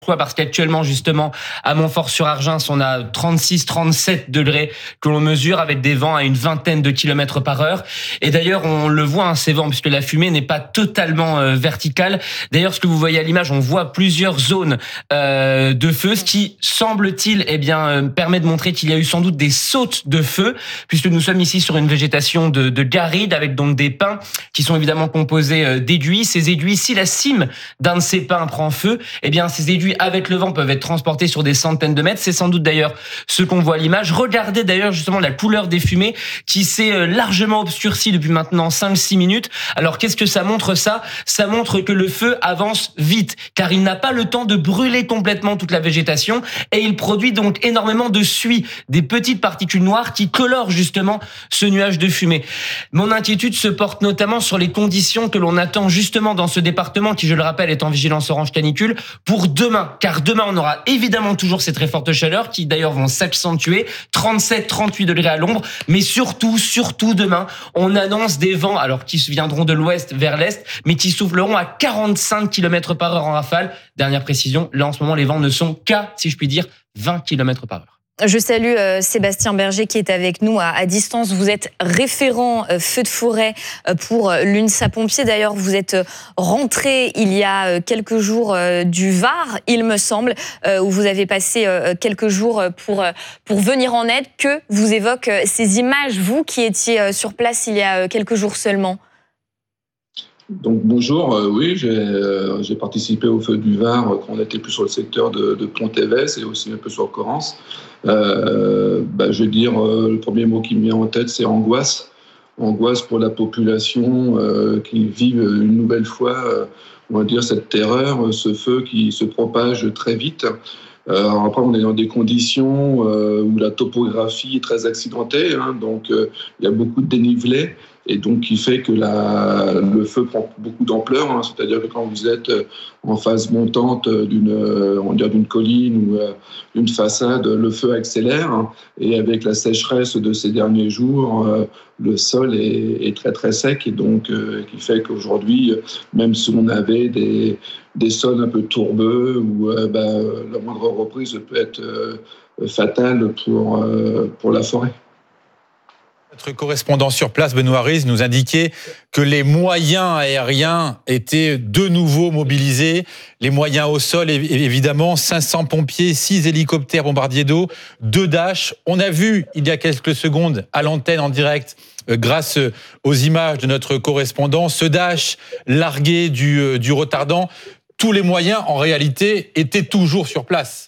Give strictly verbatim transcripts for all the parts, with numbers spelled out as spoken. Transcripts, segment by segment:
Pourquoi ? Parce qu'actuellement, justement, à Montfort-sur-Argens, on a trente-six, trente-sept degrés que l'on mesure avec des vents à une vingtaine de kilomètres par heure. Et d'ailleurs, on le voit, hein, ces vents, puisque la fumée n'est pas totalement euh, verticale. D'ailleurs, ce que vous voyez à l'image, on voit plusieurs zones euh, de feu, ce qui, semble-t-il, eh bien, euh, permet de montrer qu'il y a eu sans doute des sautes de feu, puisque nous sommes ici sur une végétation de, de garrides, avec donc des pins qui sont évidemment composés euh, d'aiguilles. Ces aiguilles, si la cime d'un de ces pins prend feu, eh bien, ces aiguilles avec le vent peuvent être transportés sur des centaines de mètres. C'est sans doute d'ailleurs ce qu'on voit à l'image. Regardez d'ailleurs justement la couleur des fumées qui s'est largement obscurcie depuis maintenant cinq six minutes. Alors qu'est-ce que ça montre ça ? Ça montre que le feu avance vite car il n'a pas le temps de brûler complètement toute la végétation et il produit donc énormément de suie, des petites particules noires qui colorent justement ce nuage de fumée. Mon inquiétude se porte notamment sur les conditions que l'on attend justement dans ce département qui, je le rappelle, est en vigilance orange canicule pour demain. Car demain, on aura évidemment toujours ces très fortes chaleurs qui d'ailleurs vont s'accentuer, trente-sept, trente-huit degrés à l'ombre, mais surtout, surtout demain, on annonce des vents, alors qui viendront de l'ouest vers l'est, mais qui souffleront à quarante-cinq kilomètres par heure en rafale. Dernière précision, là en ce moment, les vents ne sont qu'à, si je puis dire, vingt kilomètres par heure. Je salue euh, Sébastien Berger qui est avec nous à, à distance. Vous êtes référent euh, feu de forêt euh, pour l'UNSA Pompiers. D'ailleurs, vous êtes rentré il y a euh, quelques jours euh, du Var, il me semble, euh, où vous avez passé euh, quelques jours pour, euh, pour venir en aide. Que vous évoquent euh, ces images, vous qui étiez euh, sur place il y a euh, quelques jours seulement ? Donc bonjour, euh, oui, j'ai, euh, j'ai participé au feu du Var euh, quand on était plus sur le secteur de, de Pont-Évès et aussi un peu sur Correns. Euh, bah, je vais dire, euh, le premier mot qui me vient en tête, c'est angoisse. Angoisse pour la population euh, qui vit une nouvelle fois, euh, on va dire, cette terreur, ce feu qui se propage très vite. Euh, après, on est dans des conditions euh, où la topographie est très accidentée, hein, donc euh, il y a beaucoup de dénivelé. Et donc, qui fait que la, le feu prend beaucoup d'ampleur. Hein, c'est-à-dire que quand vous êtes en phase montante d'une, on va dire d'une colline ou d'une façade, le feu accélère. Hein, et avec la sécheresse de ces derniers jours, euh, le sol est, est très très sec. Et donc, euh, qui fait qu'aujourd'hui, même si on avait des, des sols un peu tourbeux, où euh, bah, la moindre reprise peut être euh, fatale pour, euh, pour la forêt. Notre correspondant sur place, Benoît Ruiz, nous indiquait que les moyens aériens étaient de nouveau mobilisés. Les moyens au sol, évidemment, cinq cents pompiers, six hélicoptères bombardiers d'eau, deux Dash. On a vu, il y a quelques secondes, à l'antenne en direct, grâce aux images de notre correspondant, ce Dash largué du, du retardant. Tous les moyens, en réalité, étaient toujours sur place.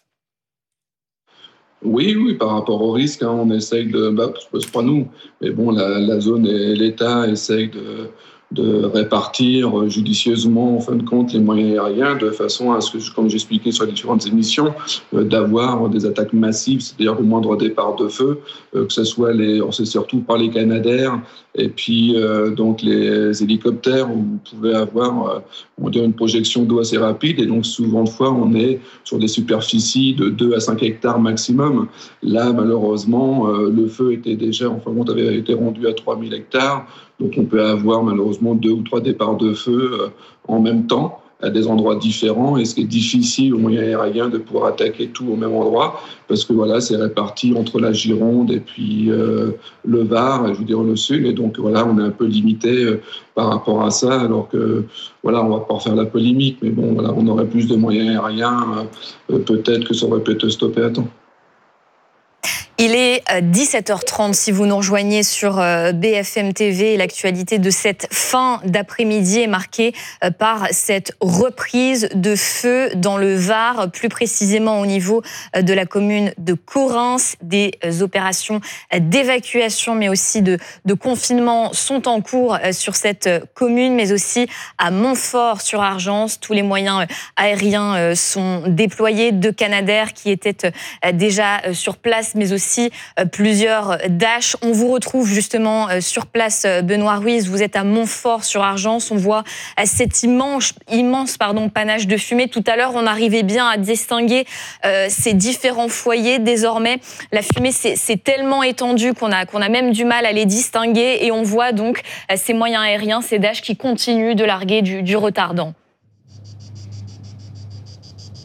Oui, oui, par rapport au risque, hein, on essaye de, bah, c'est pas nous, mais bon, la, la zone et l'État essayent de, de répartir judicieusement, en fin de compte, les moyens aériens de façon à ce que, comme j'expliquais sur les différentes émissions, euh, d'avoir des attaques massives, c'est-à-dire au moindre départ de feu, euh, que ce soit les, on sait surtout par les Canadair et puis euh, donc les hélicoptères où vous pouvez avoir, euh, on dirait une projection d'eau assez rapide et donc souvent de fois on est sur des superficies de deux à cinq hectares maximum. Là, malheureusement, euh, le feu était déjà, enfin, on avait été rendu à trois mille hectares. Donc, on peut avoir malheureusement deux ou trois départs de feu euh, en même temps à des endroits différents. Et ce qui est difficile au moyen aérien de pouvoir attaquer tout au même endroit parce que voilà, c'est réparti entre la Gironde et puis euh, le Var, je veux dire le Sud. Et donc, voilà, on est un peu limité euh, par rapport à ça. Alors que, voilà, on va pas faire la polémique, mais bon, voilà, on aurait plus de moyens aériens. Euh, peut-être que ça aurait pu être stoppé à temps. Il est dix-sept heures trente si vous nous rejoignez sur B F M T V. L'actualité de cette fin d'après-midi est marquée par cette reprise de feu dans le Var, plus précisément au niveau de la commune de Correns. Des opérations d'évacuation mais aussi de, de confinement sont en cours sur cette commune, mais aussi à Montfort-sur-Argens. Tous les moyens aériens sont déployés, deux Canadair qui étaient déjà sur place, mais aussi Aussi, euh, plusieurs Dash. On vous retrouve justement euh, sur place, euh, Benoît Ruiz. Vous êtes à Montfort-sur-Argens. On voit euh, cet immense, immense pardon, panache de fumée. Tout à l'heure, on arrivait bien à distinguer euh, ces différents foyers. Désormais, la fumée s'est, s'est tellement étendue qu'on a, qu'on a même du mal à les distinguer. Et on voit donc euh, ces moyens aériens, ces Dash qui continuent de larguer du, du retardant.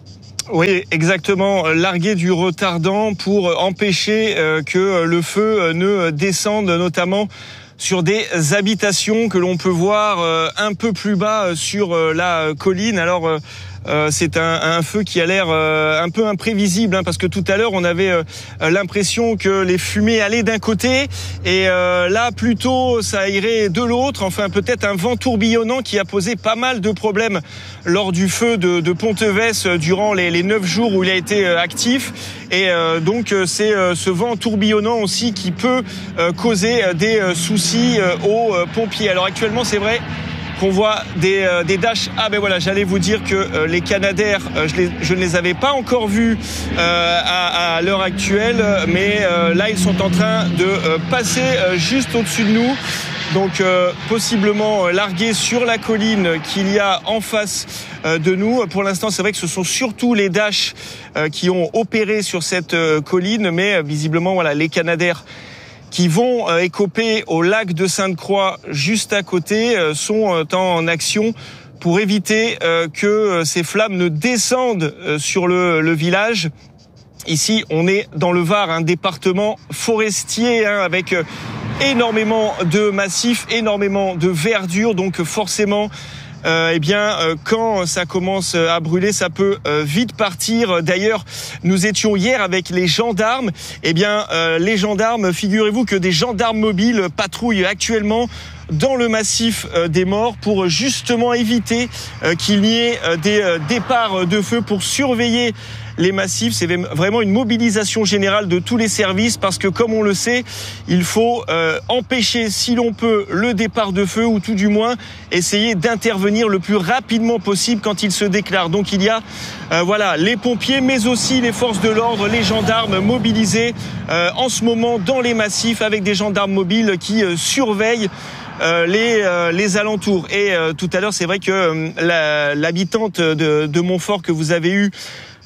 Oui, exactement. Larguer du retardant pour empêcher euh, que le feu ne descende, notamment sur des habitations que l'on peut voir euh, un peu plus bas sur euh, la colline. Alors, euh, Euh, c'est un, un feu qui a l'air euh, un peu imprévisible, hein, parce que tout à l'heure on avait euh, l'impression que les fumées allaient d'un côté et euh, là plutôt ça irait de l'autre. Enfin, peut-être un vent tourbillonnant qui a posé pas mal de problèmes lors du feu de, de Ponteves durant les, les neuf jours où il a été euh, actif. Et euh, donc c'est euh, ce vent tourbillonnant aussi qui peut euh, causer des euh, soucis euh, aux euh, pompiers. Alors actuellement, c'est vrai qu'on voit des, euh, des Dash. Ah ben voilà, j'allais vous dire que euh, les Canadair, euh, je, les, je ne les avais pas encore vus euh, à, à l'heure actuelle, mais euh, là ils sont en train de euh, passer euh, juste au-dessus de nous. Donc euh, possiblement euh, largués sur la colline qu'il y a en face euh, de nous. Pour l'instant, c'est vrai que ce sont surtout les Dash euh, qui ont opéré sur cette euh, colline, mais euh, visiblement voilà, les Canadair qui vont euh, écoper au lac de Sainte-Croix juste à côté euh, sont euh, en action pour éviter euh, que euh, ces flammes ne descendent euh, sur le, le village. Ici, on est dans le Var, un département forestier hein, avec euh, énormément de massifs, énormément de verdure, donc forcément Euh, eh bien, euh, quand ça commence à brûler, ça peut euh, vite partir. D'ailleurs, nous étions hier avec les gendarmes. Eh bien, euh, les gendarmes, figurez-vous que des gendarmes mobiles patrouillent actuellement dans le massif euh, des Morts pour justement éviter euh, qu'il n'y ait euh, des euh, départs de feu, pour surveiller les massifs. C'est vraiment une mobilisation générale de tous les services parce que, comme on le sait, il faut euh, empêcher, si l'on peut, le départ de feu, ou tout du moins essayer d'intervenir le plus rapidement possible quand il se déclare. Donc il y a euh, voilà, les pompiers, mais aussi les forces de l'ordre, les gendarmes mobilisés euh, en ce moment dans les massifs, avec des gendarmes mobiles qui euh, surveillent Euh, les, euh, les alentours. Et euh, tout à l'heure, c'est vrai que euh, la, l'habitante de, de Montfort que vous avez eue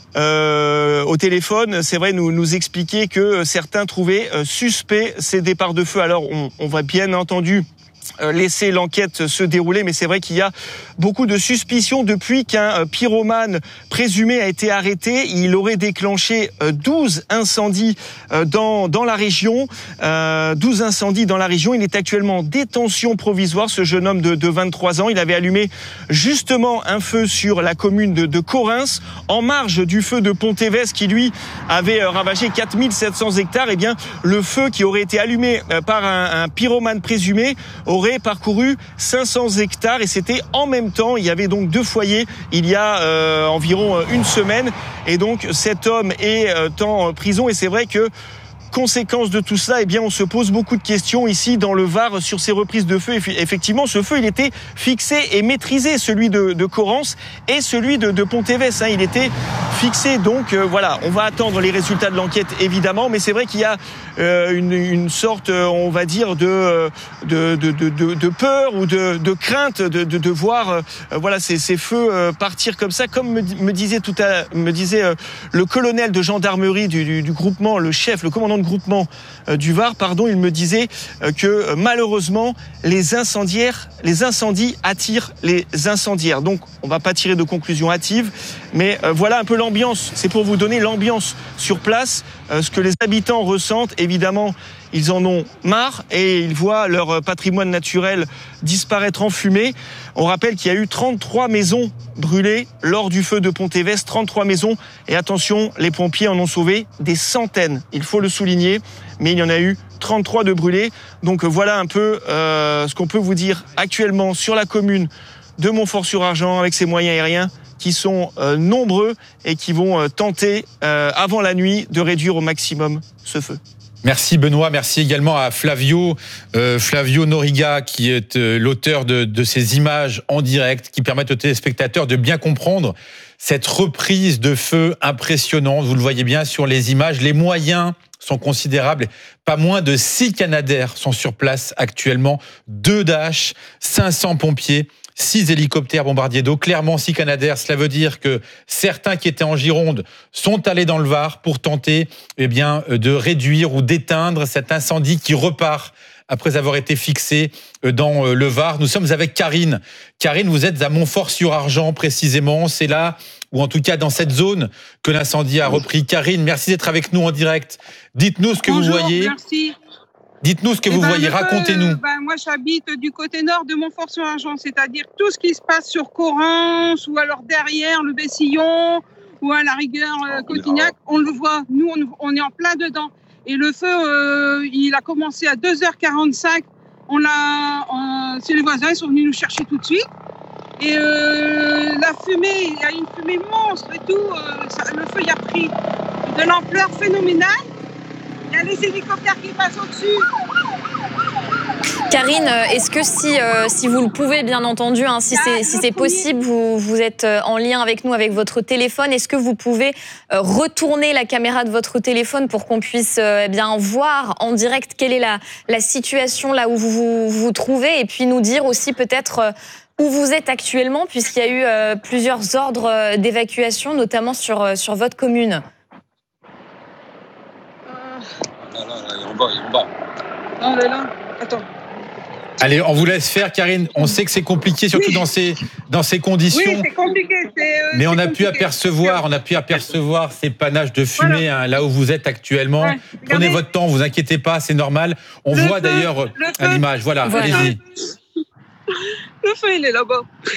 Euh, au téléphone, c'est vrai, nous nous expliquer que certains trouvaient euh, suspect ces départs de feu. Alors on, on va bien entendu euh, laisser l'enquête se dérouler, mais c'est vrai qu'il y a beaucoup de suspicions depuis qu'un euh, pyromane présumé a été arrêté. Il aurait déclenché euh, douze incendies euh, dans dans la région, euh, douze incendies dans la région. Il est actuellement en détention provisoire, ce jeune homme de, de vingt-trois ans. Il avait allumé justement un feu sur la commune de, de Correns, en marge du feu de Ponteves qui, lui, avait ravagé quatre mille sept cents hectares. Eh bien, le feu qui aurait été allumé par un, un pyromane présumé aurait parcouru cinq cents hectares, et c'était en même temps. Il y avait donc deux foyers il y a euh, environ une semaine, et donc cet homme est euh, en prison. Et c'est vrai que, conséquence de tout cela, eh bien, on se pose beaucoup de questions ici dans le Var sur ces reprises de feu. Effectivement, ce feu, il était fixé et maîtrisé, celui de, de Correns et celui de, de Ponteves. Hein, il était fixé. Donc euh, voilà, on va attendre les résultats de l'enquête, évidemment. Mais c'est vrai qu'il y a euh, une, une sorte, on va dire, de, de, de, de, de peur ou de, de crainte de, de, de voir euh, voilà, ces, ces feux euh, partir comme ça. Comme me, me disait tout à me disait euh, le colonel de gendarmerie du, du, du groupement, le chef, le commandant de groupement euh, du Var, pardon, il me disait euh, que euh, malheureusement les incendiaires, les incendies attirent les incendiaires. Donc on va pas tirer de conclusion hâtive, mais euh, voilà un peu l'ambiance. C'est pour vous donner l'ambiance sur place, euh, ce que les habitants ressentent. Évidemment, ils en ont marre et ils voient leur patrimoine naturel disparaître en fumée. On rappelle qu'il y a eu trente-trois maisons brûlées lors du feu de Ponteves, trente-trois maisons. Et attention, les pompiers en ont sauvé des centaines, il faut le souligner, mais il y en a eu trente-trois de brûlés. Donc voilà un peu euh, ce qu'on peut vous dire actuellement sur la commune de Montfort-sur-Argent, avec ses moyens aériens qui sont euh, nombreux et qui vont euh, tenter, euh, avant la nuit, de réduire au maximum ce feu. Merci Benoît, merci également à Flavio, euh, Flavio Noriga, qui est euh, l'auteur de, de ces images en direct qui permettent aux téléspectateurs de bien comprendre cette reprise de feu impressionnante. Vous le voyez bien sur les images, les moyens sont considérables. Pas moins de six Canadair sont sur place actuellement, deux Dash, cinq cents pompiers, six hélicoptères bombardiers d'eau, clairement six Canadair. Cela veut dire que certains qui étaient en Gironde sont allés dans le Var pour tenter eh bien, de réduire ou d'éteindre cet incendie qui repart après avoir été fixé dans le Var. Nous sommes avec Karine. Karine, vous êtes à Montfort-sur-Argent précisément. C'est là, ou en tout cas dans cette zone, que l'incendie a repris. Karine, merci d'être avec nous en direct. Dites-nous ce que Bonjour, vous voyez. Merci. Dites-nous ce que Eh vous ben, voyez, le feu, racontez-nous. Ben, moi, j'habite du côté nord de Montfort-sur-Argent, c'est-à-dire tout ce qui se passe sur Correns ou alors derrière le Bessillon ou à la rigueur euh, Cotignac, on le voit. Nous, on, on est en plein dedans. Et le feu, euh, il a commencé à deux heures quarante-cinq. On l'a, on, c'est les voisins, ils sont venus nous chercher tout de suite. Et euh, la fumée, il y a une fumée monstre et tout. Euh, ça, le feu, il a pris de l'ampleur phénoménale. Il y a les hélicoptères qui passent au-dessus. Karine, est-ce que si, euh, si vous le pouvez, bien entendu, hein, si c'est si c'est possible, vous, vous êtes en lien avec nous, avec votre téléphone, est-ce que vous pouvez euh, retourner la caméra de votre téléphone pour qu'on puisse euh, eh bien voir en direct quelle est la, la situation là où vous vous, vous trouvez, et puis nous dire aussi peut-être euh, où vous êtes actuellement, puisqu'il y a eu euh, plusieurs ordres d'évacuation, notamment sur, euh, sur votre commune. Là, là, là, il est en bas, il est en bas. Non, là, là. Attends. Allez, on vous laisse faire, Karine. On sait que c'est compliqué, surtout Oui. dans ces, dans ces conditions. Oui, c'est compliqué. C'est, euh, Mais on a compliqué. pu apercevoir, on a pu apercevoir ces panaches de fumée Voilà. hein, là où vous êtes actuellement. Ouais, Prenez regardez. votre temps, vous inquiétez pas, c'est normal. On Le voit feu, d'ailleurs le à feu. l'image. Voilà, Voilà. allez-y. Le feu, il est là-bas.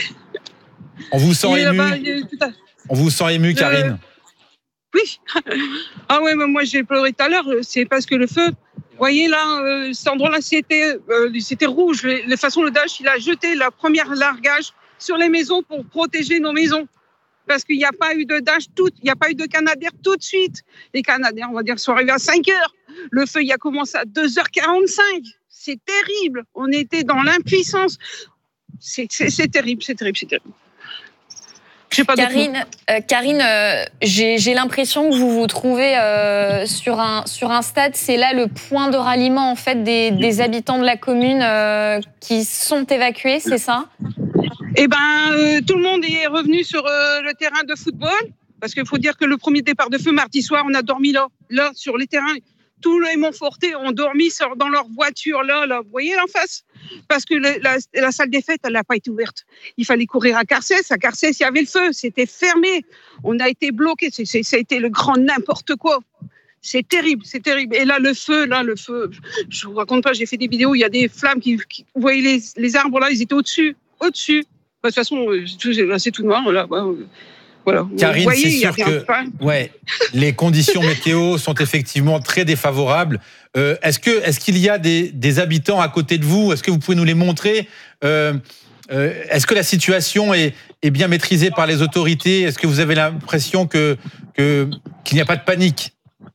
On vous sent Il est ému. là-bas, il est tout à- On vous sent ému, Le- Karine. Oui. Ah ouais, mais moi j'ai pleuré tout à l'heure. C'est parce que le feu, vous voyez là, euh, cet endroit-là, c'était, euh, c'était rouge. De toute façon, le Daesh, il a jeté la première largage sur les maisons pour protéger nos maisons. Parce qu'il n'y a pas eu de Daesh, tout, il n'y a pas eu de Canadair tout de suite. Les Canadiens, on va dire, sont arrivés à cinq heures. Le feu, il a commencé à deux heures quarante-cinq. C'est terrible. On était dans l'impuissance. C'est, c'est, c'est terrible, c'est terrible, c'est terrible. Je sais pas d'autres mots. Karine, euh, Karine euh, j'ai, j'ai l'impression que vous vous trouvez euh, sur, un, sur un stade, c'est là le point de ralliement en fait, des, des habitants de la commune euh, qui sont évacués, c'est ça ? Eh ben, euh, tout le monde est revenu sur euh, le terrain de football, parce qu'il faut dire que le premier départ de feu, mardi soir, on a dormi là, là, sur les terrains. Tous les Montfortais ont dormi sur, dans leur voiture, là, là, vous voyez, là, en face. Parce que le, la, la salle des fêtes, elle n'a pas été ouverte. Il fallait courir à Carcès. À Carcès, il y avait le feu, c'était fermé. On a été bloqués, c'est, c'est, ça a été le grand n'importe quoi. C'est terrible, c'est terrible. Et là, le feu, là, le feu, je vous raconte pas, j'ai fait des vidéos, il y a des flammes qui, qui vous voyez les, les arbres, là, ils étaient au-dessus, au-dessus. De toute façon, là, c'est tout noir, là. Voilà. Karine, vous voyez, c'est il y a sûr rien. que ouais, les conditions météo sont effectivement très défavorables. Euh, est-ce que, est-ce qu'il y a des, des habitants à côté de vous ? Est-ce que vous pouvez nous les montrer ? euh, euh, Est-ce que la situation est, est bien maîtrisée par les autorités ? Est-ce que vous avez l'impression que, que, qu'il n'y a pas de panique ?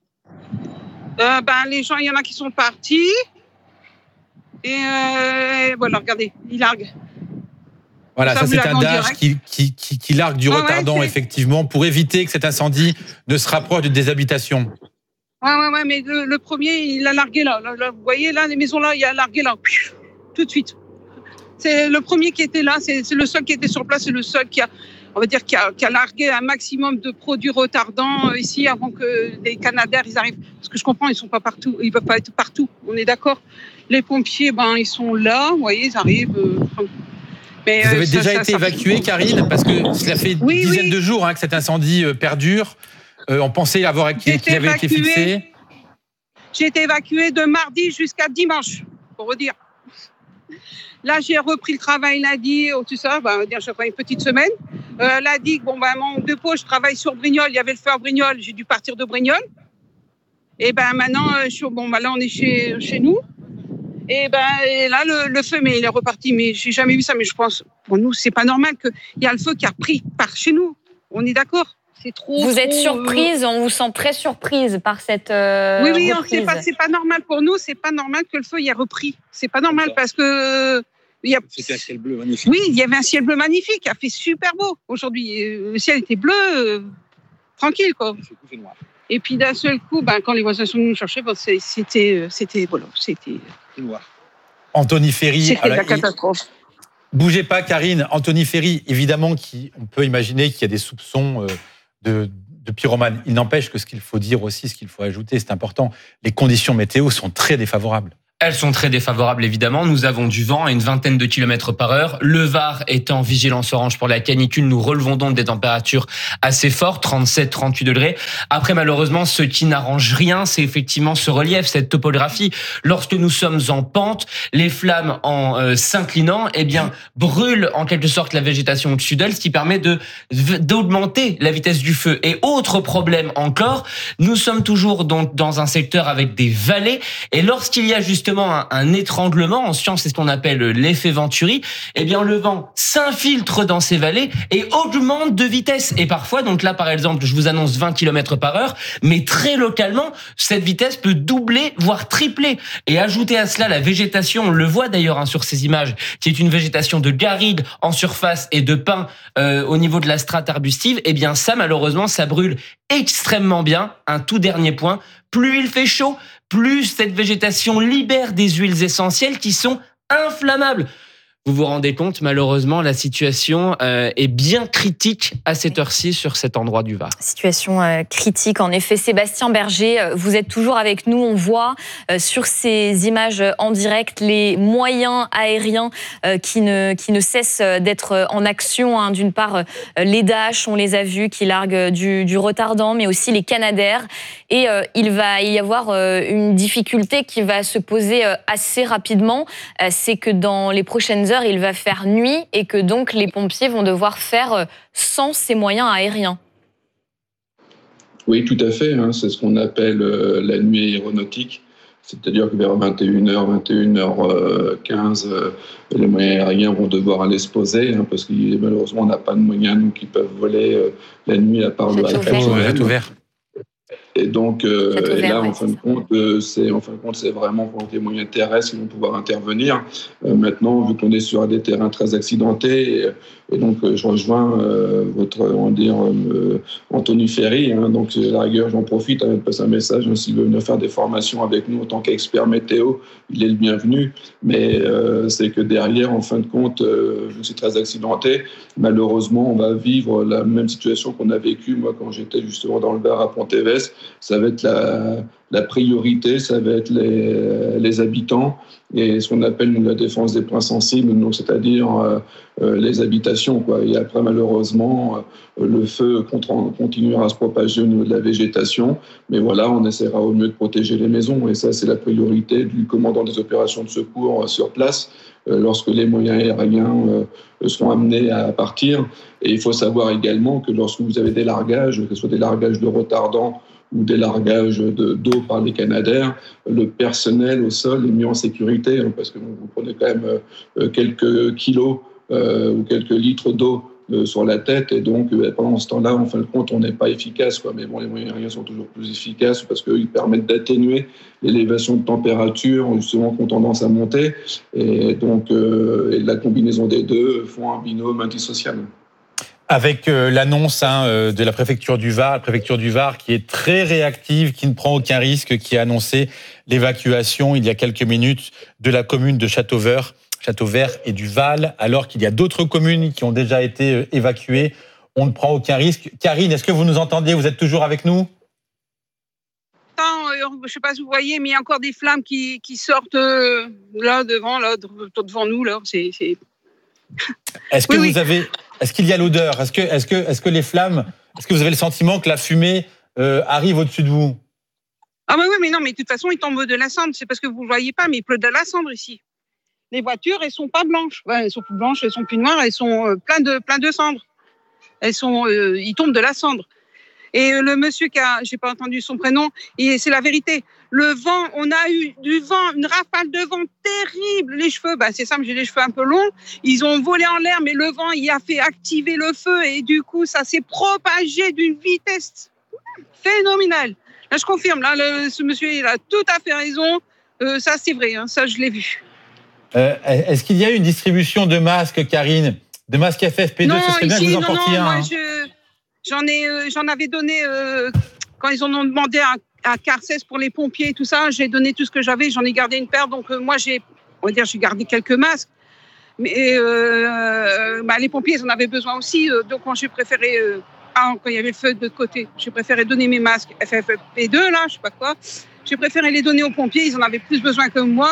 Euh, ben, les gens, il y en a qui sont partis. Et euh, voilà, regardez, ils larguent. Voilà, ça, Ça, vous c'est l'avez un en Daesh direct. qui, qui, qui, qui largue du Ah ouais, retardant, c'est- effectivement, pour éviter que cet incendie ne se rapproche des habitations. Ouais, ouais, ouais, mais le, le premier, il a largué là, là, là. Vous voyez, là, les maisons là, il a largué là. Tout de suite. C'est le premier qui était là, c'est, c'est le seul qui était sur place, c'est le seul qui a, on va dire, qui a, qui a largué un maximum de produits retardants ici avant que les Canadaires ils arrivent. Parce que je comprends, ils sont pas partout, ils peuvent pas être partout. On est d'accord. Les pompiers, ben, ils sont là, vous voyez, ils arrivent. Euh, mais, Vous avez euh, ça- déjà ça- été ça- évacuée, Karine ? Parce que cela fait une Oui, dizaine oui. de jours hein, que cet incendie euh, perdure. Euh, on pensait avoir, qu'il, J'ai qu'il avait été évacuée. fixé. J'ai été évacuée de mardi jusqu'à dimanche, pour vous dire. Là, j'ai repris le travail lundi, tout ça, bah, on va dire, j'ai fait une petite semaine. Euh, lundi, bon, bah, mon dépôt, je travaille sur Brignoles, il y avait le feu à Brignoles, j'ai dû partir de Brignoles. Et ben maintenant, euh, je suis, bon, bah, là, on est chez, chez nous. Et ben et là, le, le feu, mais il est reparti. Mais j'ai jamais vu ça. Mais je pense, pour nous, c'est pas normal qu'il y a le feu qui a repris par chez nous. On est d'accord ? C'est trop. Vous êtes trop, surprise, on vous sent très surprise par cette euh, Oui, oui, reprise. c'est pas, c'est pas normal pour nous. C'est pas normal que le feu y ait repris. C'est pas normal parce que il y a. C'était un ciel bleu magnifique. Oui, il y avait un ciel bleu magnifique, il a fait super beau aujourd'hui. Le ciel était bleu, euh, tranquille quoi. Il fait coucher noir. Et puis d'un seul coup, ben, quand les voisins sont venus nous chercher, ben, c'est- c'était, c'était, voilà, c'était, C'est noir. Anthony Ferry. c'était alors, la il- catastrophe. Bougez pas, Karine. Anthony Ferry, évidemment, qui, on peut imaginer qu'il y a des soupçons euh, de, de pyromane. Il n'empêche que ce qu'il faut dire aussi, ce qu'il faut ajouter, c'est important, les conditions météo sont très défavorables. Elles sont très défavorables, évidemment. Nous avons du vent à une vingtaine de kilomètres par heure. Le Var est en vigilance orange pour la canicule. Nous relevons donc des températures assez fortes, trente-sept, trente-huit degrés. Après, malheureusement, ce qui n'arrange rien, c'est effectivement ce relief, cette topographie. Lorsque nous sommes en pente, les flammes, en euh, s'inclinant, eh bien, brûlent en quelque sorte la végétation au-dessus d'elles, ce qui permet de d'augmenter la vitesse du feu. Et autre problème encore, nous sommes toujours donc dans un secteur avec des vallées. Et lorsqu'il y a justement Un, un étranglement, en science c'est ce qu'on appelle l'effet Venturi, eh bien le vent s'infiltre dans ces vallées et augmente de vitesse. Et parfois, donc là par exemple, je vous annonce vingt kilomètres par heure, mais très localement, cette vitesse peut doubler, voire tripler. Et ajouter à cela la végétation, on le voit d'ailleurs hein, sur ces images, qui est une végétation de garrigues en surface et de pins euh, au niveau de la strate arbustive, eh bien ça malheureusement, ça brûle extrêmement bien. Un tout dernier point, plus il fait chaud, plus cette végétation libère des huiles essentielles qui sont inflammables. Vous vous rendez compte, malheureusement, la situation euh, est bien critique à cette heure-ci sur cet endroit du Var. Situation euh, critique, en effet. Sébastien Berger, vous êtes toujours avec nous. On voit euh, sur ces images en direct les moyens aériens euh, qui, ne, qui ne cessent d'être en action. Hein. D'une part, euh, les Dash, on les a vus, qui larguent du, du retardant, mais aussi les Canadair. Et euh, il va y avoir euh, une difficulté qui va se poser euh, assez rapidement. Euh, c'est que dans les prochaines heures, il va faire nuit et que donc les pompiers vont devoir faire sans ces moyens aériens. Oui, tout à fait. Hein. C'est ce qu'on appelle euh, la nuit aéronautique. C'est-à-dire que vers vingt et une heures, vingt et une heures quinze, euh, les moyens aériens vont devoir aller se poser, hein, parce que malheureusement, on n'a pas de moyens nous, qui peuvent voler euh, la nuit à part le Jet ouvert. Et donc, euh, et là, en fin de compte, euh, c'est en fin de compte, c'est vraiment pour des moyens terrestres qui vont pouvoir intervenir. Euh, maintenant, vu qu'on est sur des terrains très accidentés, et, et donc euh, je rejoins euh, votre, on va dire, euh, Anthony Ferry. Hein, donc, à la rigueur, j'en profite, hein, de passer un message. Hein, s'il veut venir faire des formations avec nous en tant qu'expert météo, il est le bienvenu. Mais euh, c'est que derrière, en fin de compte, euh, vu que c'est très accidenté, malheureusement, on va vivre la même situation qu'on a vécue moi quand j'étais justement dans le Var à Pont-Évès. Ça va être la, la priorité, ça va être les, les habitants et ce qu'on appelle nous, la défense des points sensibles, donc c'est-à-dire euh, euh, les habitations, quoi. Et après, malheureusement, euh, le feu continuera à se propager au niveau de la végétation, mais voilà, on essaiera au mieux de protéger les maisons et ça, c'est la priorité du commandant des opérations de secours euh, sur place. Lorsque les moyens aériens euh, seront amenés à partir. Et il faut savoir également que lorsque vous avez des largages, que ce soit des largages de retardants ou des largages de, d'eau par les Canadair, le personnel au sol est mis en sécurité, hein, parce que vous prenez quand même euh, quelques kilos euh, ou quelques litres d'eau euh, sur la tête, et donc euh, pendant ce temps-là, en fin de compte, on n'est pas efficace, quoi. Mais bon, les moyens aériens sont toujours plus efficaces parce qu'ils permettent d'atténuer l'élévation de température, justement, qui ont tendance à monter, et donc euh, et la combinaison des deux font un binôme indissociable. Avec euh, l'annonce hein, euh, de la préfecture du Var, la préfecture du Var qui est très réactive, qui ne prend aucun risque, qui a annoncé l'évacuation il y a quelques minutes de la commune de Châteauvert, Châteauvert et du Val, alors qu'il y a d'autres communes qui ont déjà été euh, évacuées. On ne prend aucun risque. Karine, est-ce que vous nous entendez? Vous êtes toujours avec nous? Je ne sais pas si vous voyez, mais il y a encore des flammes qui, qui sortent euh, là devant, là devant nous, là. C'est, c'est... Est-ce que oui, vous oui. avez, est-ce qu'il y a l'odeur? Est-ce que, est-ce que, est-ce que les flammes, est-ce que vous avez le sentiment que la fumée euh, arrive au-dessus de vous? Ah mais oui, mais non, mais de toute façon, il tombe de la cendre. C'est parce que vous ne le voyez pas, mais il pleut de la cendre ici. Les voitures, elles sont pas blanches. Ouais, elles sont plus blanches, elles sont plus noires, elles sont euh, plein de, plein de cendres. Elles sont, euh, ils tombent de la cendre. Et le monsieur qui a, j'ai pas entendu son prénom, et c'est la vérité. Le vent, on a eu du vent, une rafale de vent terrible. Les cheveux, bah c'est simple, j'ai les cheveux un peu longs. Ils ont volé en l'air, mais le vent, il a fait activer le feu et du coup, ça s'est propagé d'une vitesse phénoménale. Là, je confirme. Là, le, ce monsieur, il a tout à fait raison. Euh, ça, c'est vrai. Hein, ça, je l'ai vu. Euh, est-ce qu'il y a eu une distribution de masques, Karine, de masques F F P deux? Non, Ce serait bien ici, que vous en non, portiez non, un. moi, Hein. je, j'en ai, euh, j'en avais donné euh, quand ils en ont demandé à, à Carcès pour les pompiers et tout ça. J'ai donné tout ce que j'avais. J'en ai gardé une paire. Donc euh, moi, j'ai, on va dire, j'ai gardé quelques masques. Mais euh, bah, les pompiers, ils en avaient besoin aussi. Euh, donc moi, j'ai préféré, euh, ah, quand il y avait le feu de l'autre côté, j'ai préféré donner mes masques F F P deux là, je sais pas quoi. J'ai préféré les donner aux pompiers. Ils en avaient plus besoin que moi.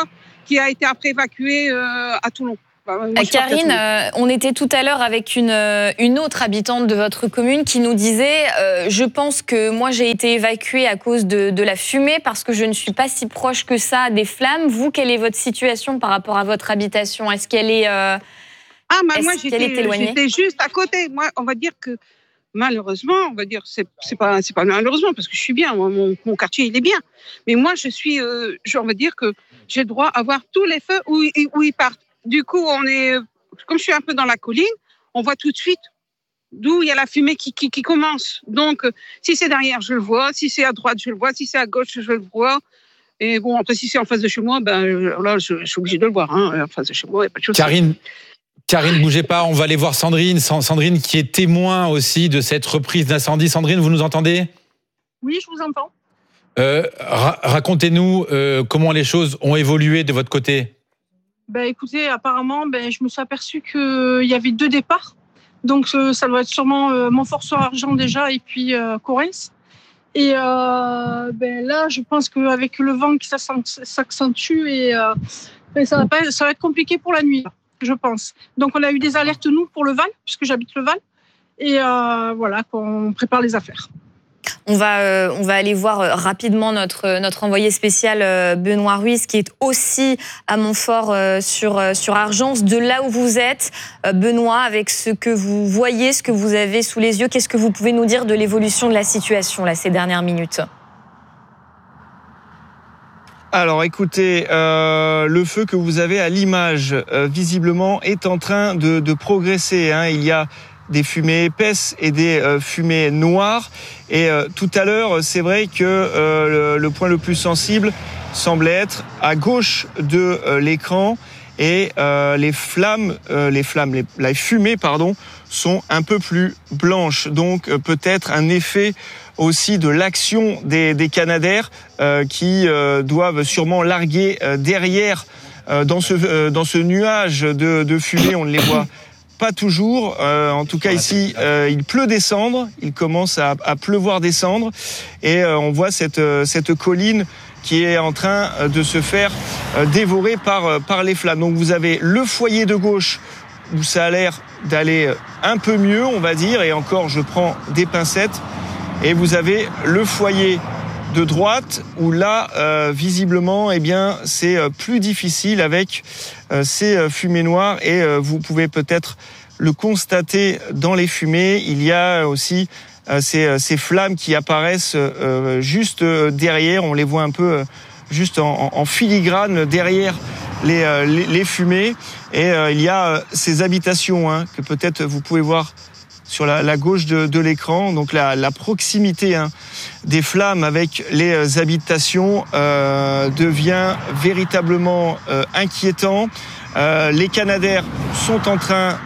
qui a été après évacué euh, à Toulon. Bah, moi, Karine, euh, on était tout à l'heure avec une, une autre habitante de votre commune qui nous disait euh, « Je pense que moi j'ai été évacuée à cause de, de la fumée parce que je ne suis pas si proche que ça des flammes. » Vous, quelle est votre situation par rapport à votre habitation ? Est-ce qu'elle est, euh, ah, bah, est-ce moi, qu'elle est éloignée ? J'étais juste à côté. Moi, on va dire que malheureusement, on va dire c'est, c'est, pas, c'est pas malheureusement parce que je suis bien, mon, mon quartier il est bien. Mais moi, je suis, euh, on va dire que j'ai le droit à voir tous les feux où, où ils partent. Du coup, on est, comme je suis un peu dans la colline, on voit tout de suite d'où il y a la fumée qui, qui, qui commence. Donc, si c'est derrière, je le vois. Si c'est à droite, je le vois. Si c'est à gauche, je le vois. Et bon, après, si c'est en face de chez moi, ben là, je, je suis obligée de le voir. Hein. En face de chez moi, il n'y a pas de chose. Karine, Karine, bougez pas. On va aller voir Sandrine. Sandrine qui est témoin aussi de cette reprise d'incendie. Sandrine, vous nous entendez ? Oui, je vous entends. Euh, ra- racontez-nous euh, comment les choses ont évolué de votre côté. Ben, écoutez, apparemment, ben, je me suis aperçue qu'il y avait deux départs. Donc, euh, ça doit être sûrement euh, Montfort-sur-Argent déjà et puis euh, Correns. Et euh, ben, là, je pense qu'avec le vent qui s'accentue, et, euh, ben, ça, va pas, ça va être compliqué pour la nuit, je pense. Donc, on a eu des alertes, nous, pour le Val, puisque j'habite le Val. Et euh, voilà, qu'on prépare les affaires. On va, euh, on va aller voir euh, rapidement notre, notre envoyé spécial euh, Benoît Ruiz, qui est aussi à Montfort euh, sur, euh, sur Argence. De là où vous êtes, euh, Benoît, avec ce que vous voyez, ce que vous avez sous les yeux, qu'est-ce que vous pouvez nous dire de l'évolution de la situation là, ces dernières minutes ? Alors écoutez, euh, le feu que vous avez à l'image, euh, visiblement, est en train de, de progresser. Hein. Il y a des fumées épaisses et des euh, fumées noires. Et euh, tout à l'heure, c'est vrai que euh, le, le point le plus sensible semble être à gauche de euh, l'écran. Et euh, les flammes, euh, les flammes, les, les fumées, pardon, sont un peu plus blanches. Donc euh, peut-être un effet aussi de l'action des, des Canadair euh, qui euh, doivent sûrement larguer euh, derrière euh, dans ce euh, dans ce nuage de, de fumée. On ne les voit pas toujours. Euh, en tout cas ici, euh, il pleut des cendres. Il commence à, à pleuvoir des cendres et euh, on voit cette cette colline qui est en train de se faire dévorer par, par les flammes. Donc vous avez le foyer de gauche où ça a l'air d'aller un peu mieux, on va dire, et encore je prends des pincettes, et vous avez le foyer de droite où là, euh, visiblement, eh bien, c'est plus difficile avec euh, ces fumées noires, et euh, vous pouvez peut-être le constater dans les fumées. Il y a aussi Euh, ces, ces flammes qui apparaissent euh, juste derrière, on les voit un peu euh, juste en, en filigrane derrière les, euh, les, les fumées. Et euh, il y a euh, ces habitations hein, que peut-être vous pouvez voir sur la, la gauche de, de l'écran. Donc la, la proximité hein, des flammes avec les habitations euh, devient véritablement euh, inquiétant. Euh, les Canadair sont en train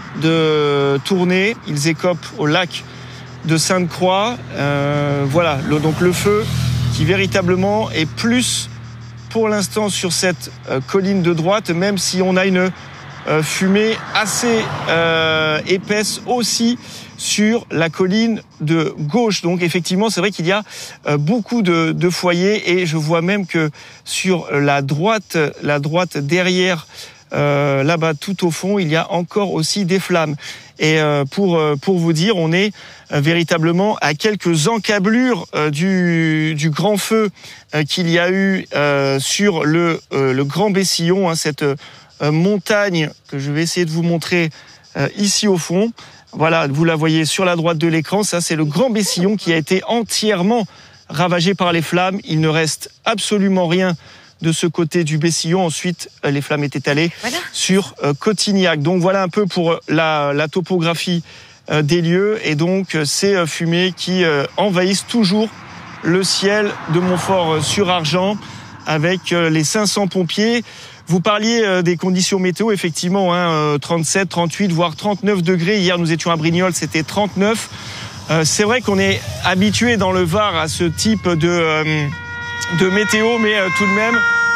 de tourner, ils écopent au lac de Sainte-Croix, euh, voilà, le, donc le feu qui véritablement est plus pour l'instant sur cette euh, colline de droite, même si on a une euh, fumée assez euh, épaisse aussi sur la colline de gauche. Donc effectivement, c'est vrai qu'il y a euh, beaucoup de, de foyers, et je vois même que sur la droite, la droite derrière, euh, là-bas tout au fond, il y a encore aussi des flammes. Et euh, pour pour vous dire, on est euh, véritablement à quelques encablures euh, du du grand feu euh, qu'il y a eu euh, sur le euh, le Grand Bessillon, hein, cette euh, montagne que je vais essayer de vous montrer euh, ici au fond. Voilà, vous la voyez sur la droite de l'écran. Ça, c'est le Grand Bessillon qui a été entièrement ravagé par les flammes. Il ne reste absolument rien de ce côté du Bessillon. Ensuite, les flammes étaient allées voilà. sur euh, Cotignac. Donc voilà un peu pour la, la topographie euh, des lieux, et donc euh, ces euh, fumées qui euh, envahissent toujours le ciel de Montfort-sur-Argent avec euh, les cinq cents pompiers. Vous parliez euh, des conditions météo, effectivement, hein, euh, trente-sept, trente-huit, voire trente-neuf degrés. Hier, nous étions à Brignoles, c'était trente-neuf. Euh, c'est vrai qu'on est habitué dans le Var à ce type de... Euh, de météo, mais euh, tout de même,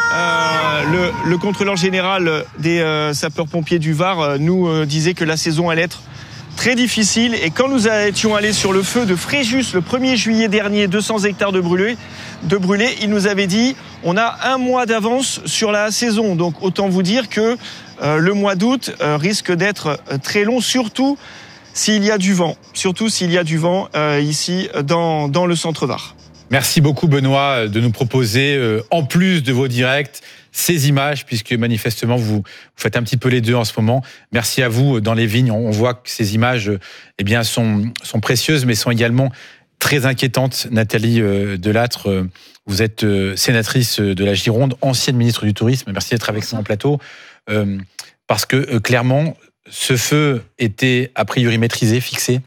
euh, le, le contrôleur général des euh, sapeurs-pompiers du Var euh, nous euh, disait que la saison allait être très difficile. Et quand nous étions allés sur le feu de Fréjus le premier juillet dernier, deux cents hectares de brûlés, de brûlés, il nous avait dit on a un mois d'avance sur la saison. Donc autant vous dire que euh, le mois d'août euh, risque d'être très long, surtout s'il y a du vent, surtout s'il y a du vent euh, ici dans, dans le centre Var. Merci beaucoup Benoît de nous proposer, euh, en plus de vos directs, ces images, puisque manifestement vous, vous faites un petit peu les deux en ce moment. Merci à vous. Dans les vignes, on voit que ces images eh bien, sont, sont précieuses, mais sont également très inquiétantes. Nathalie Delattre, vous êtes sénatrice de la Gironde, ancienne ministre du Tourisme. Merci d'être avec nous en plateau. Euh, parce que euh, clairement, ce feu était a priori maîtrisé, fixé.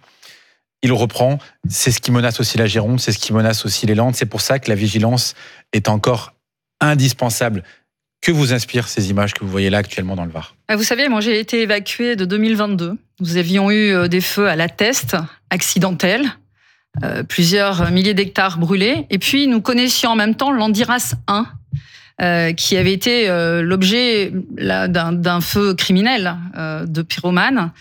Il reprend. C'est ce qui menace aussi la Gironde, c'est ce qui menace aussi les Landes. C'est pour ça que la vigilance est encore indispensable. Que vous inspirent ces images que vous voyez là actuellement dans le Var ? Vous savez, moi j'ai été évacuée de deux mille vingt-deux. Nous avions eu des feux à La Teste, accidentels, euh, plusieurs milliers d'hectares brûlés. Et puis nous connaissions en même temps l'Andiras un, euh, qui avait été euh, l'objet là, d'un, d'un feu criminel euh, de pyromanes,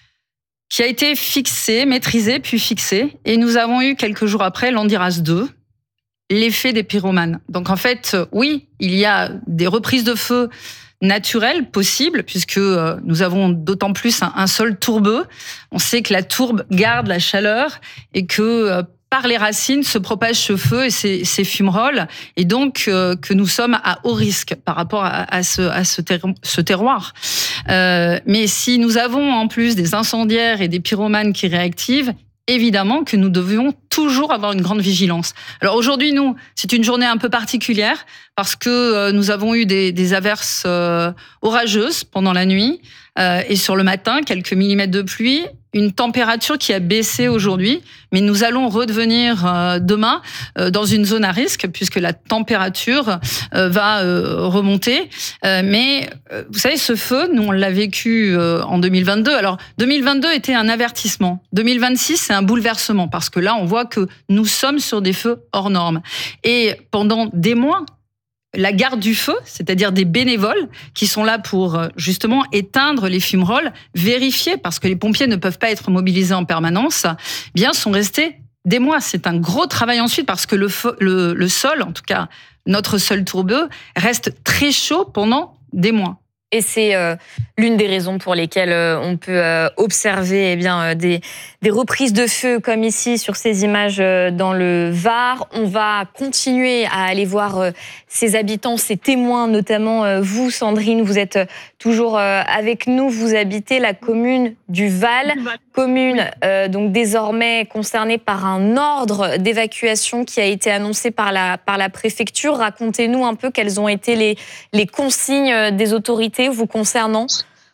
qui a été fixé, maîtrisé, puis fixé. Et nous avons eu quelques jours après l'Andiras deux, l'effet des pyromanes. Donc en fait, oui, il y a des reprises de feu naturelles possibles, puisque nous avons d'autant plus un, un sol tourbeux. On sait que la tourbe garde la chaleur et que par les racines se propage ce feu et ces, ces fumerolles, et donc euh, que nous sommes à haut risque par rapport à, à, ce, à ce, ter- ce terroir. Euh, mais si nous avons en plus des incendiaires et des pyromanes qui réactivent, évidemment que nous devions toujours avoir une grande vigilance. Alors aujourd'hui, nous, c'est une journée un peu particulière parce que nous avons eu des, des averses euh, orageuses pendant la nuit euh, et sur le matin, quelques millimètres de pluie, une température qui a baissé aujourd'hui, mais nous allons redevenir euh, demain euh, dans une zone à risque puisque la température euh, va euh, remonter. Euh, mais euh, vous savez, ce feu, nous on l'a vécu euh, en deux mille vingt-deux. Alors deux mille vingt-deux était un avertissement. deux mille vingt-six, c'est un bouleversement parce que là, on voit que nous sommes sur des feux hors normes. Et pendant des mois, la garde du feu, c'est-à-dire des bénévoles qui sont là pour justement éteindre les fumerolles, vérifier, parce que les pompiers ne peuvent pas être mobilisés en permanence, bien sont restés des mois. C'est un gros travail ensuite parce que le, feu, le, le sol, en tout cas notre sol tourbeux, reste très chaud pendant des mois. Et c'est euh, l'une des raisons pour lesquelles euh, on peut euh, observer eh bien, euh, des, des reprises de feu comme ici sur ces images euh, dans le Var. On va continuer à aller voir euh, ces habitants, ces témoins, notamment euh, vous, Sandrine, vous êtes euh, toujours euh, avec nous. Vous habitez la commune du Val, commune euh, donc désormais concernée par un ordre d'évacuation qui a été annoncé par la, par la préfecture. Racontez-nous un peu quelles ont été les, les consignes des autorités vous concernant.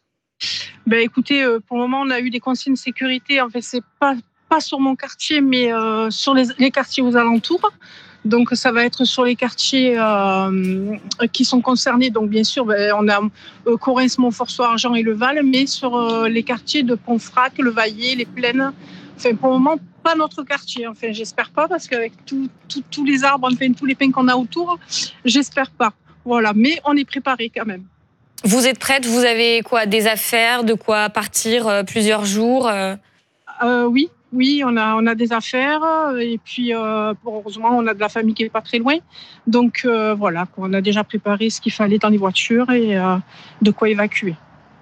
Ben écoutez, pour le moment, on a eu des consignes de sécurité. En fait, c'est pas pas sur mon quartier, mais euh, sur les, les quartiers aux alentours. Donc, ça va être sur les quartiers euh, qui sont concernés. Donc, bien sûr, ben, on a euh, Correns, Montfort, Argent et le Val, mais sur euh, les quartiers de Pontfrac, le Vaillé, les Plaines. Enfin, pour le moment, pas notre quartier. Enfin, j'espère pas, parce qu'avec tout, tout, tous les arbres, enfin, tous les pins qu'on a autour, j'espère pas. Voilà, mais on est préparé quand même. Vous êtes prête? Vous avez quoi? Des affaires? De quoi partir euh, plusieurs jours euh... Euh, Oui, oui, on a, on a des affaires. Et puis, euh, heureusement, on a de la famille qui n'est pas très loin. Donc, euh, voilà, on a déjà préparé ce qu'il fallait dans les voitures et euh, de quoi évacuer.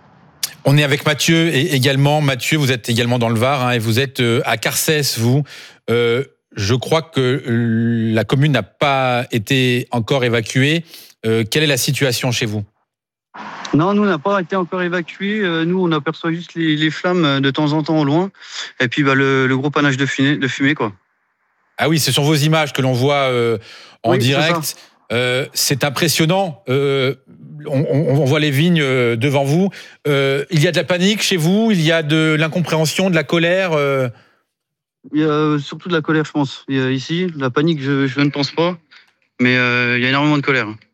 On est avec Mathieu et également. Mathieu, vous êtes également dans le Var hein, et vous êtes à Carcès, vous. Euh, je crois que la commune n'a pas été encore évacuée. Euh, quelle est la situation chez vous ? Non, nous, on n'a pas été encore évacués. Nous, on aperçoit juste les, les flammes de temps en temps au loin. Et puis, bah, le, le gros panache de fumée, de fumée, quoi. Ah oui, ce sont vos images que l'on voit euh, en oui, direct. C'est, euh, c'est impressionnant. Euh, on, on voit les vignes euh, devant vous. Euh, il y a de la panique chez vous. Il y a de l'incompréhension, de la colère. Euh... Il y a surtout de la colère, je pense. Il y a ici, la panique, je, je ne pense pas. Mais euh, il y a énormément de colère.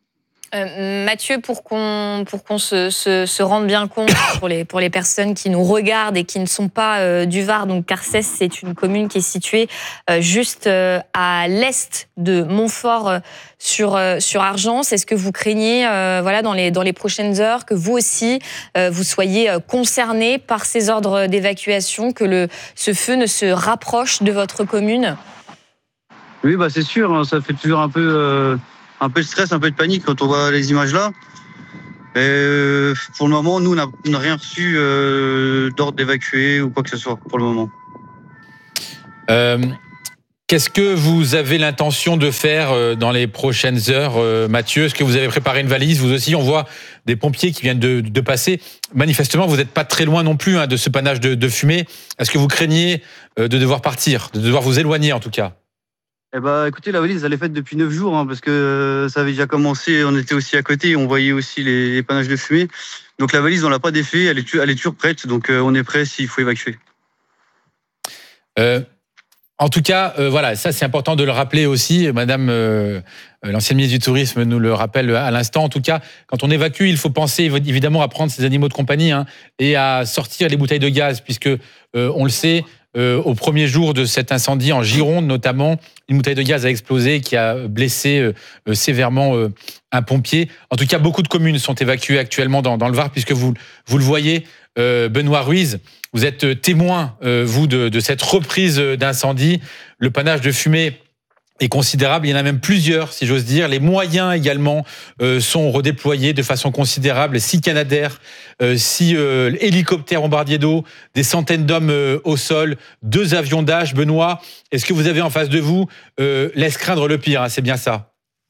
Euh, Mathieu, pour qu'on pour qu'on se, se, se rende bien compte pour les pour les personnes qui nous regardent et qui ne sont pas euh, du Var, donc Carcès, c'est une commune qui est située euh, juste euh, à l'est de Montfort euh, sur euh, sur Argence. Est-ce que vous craignez, euh, voilà, dans les dans les prochaines heures, que vous aussi euh, vous soyez euh, concernés par ces ordres d'évacuation, que le ce feu ne se rapproche de votre commune? Oui, bah c'est sûr, hein, ça fait toujours un peu. Euh... un peu de stress, un peu de panique quand on voit les images là. Et euh, pour le moment, nous, on n'a rien reçu euh, d'ordre d'évacuer ou quoi que ce soit, pour le moment. Euh, qu'est-ce que vous avez l'intention de faire dans les prochaines heures, euh, Mathieu? Est-ce que vous avez préparé une valise? Vous aussi, on voit des pompiers qui viennent de, de passer. Manifestement, vous n'êtes pas très loin non plus hein, de ce panache de, de fumée. Est-ce que vous craignez euh, de devoir partir, de devoir vous éloigner en tout cas? Eh ben, écoutez, la valise, elle est faite depuis neuf jours, hein, parce que ça avait déjà commencé, on était aussi à côté, on voyait aussi les, les panaches de fumée. Donc la valise, on l'a pas défait, elle est, elle est toujours prête, donc euh, on est prêt s'il faut évacuer. Euh, en tout cas, euh, voilà, ça c'est important de le rappeler aussi. Madame euh, l'ancienne ministre du Tourisme nous le rappelle à l'instant. En tout cas, quand on évacue, il faut penser évidemment à prendre ses animaux de compagnie hein, et à sortir les bouteilles de gaz, puisque euh, on le sait. Euh, au premier jour de cet incendie en Gironde notamment, une bouteille de gaz a explosé qui a blessé euh, sévèrement euh, un pompier. En tout cas, beaucoup de communes sont évacuées actuellement dans, dans le Var, puisque vous, vous le voyez, euh, Benoît Ruiz, vous êtes témoin, euh, vous, de, de cette reprise d'incendie. Le panache de fumée est considérable. Il y en a même plusieurs, si j'ose dire. Les moyens également euh, sont redéployés de façon considérable. Six Canadair, euh, six euh, hélicoptères bombardiers d'eau, des centaines d'hommes euh, au sol, deux avions Dash. Benoît, est-ce que vous avez en face de vous euh, laisse craindre le pire hein, c'est bien ça?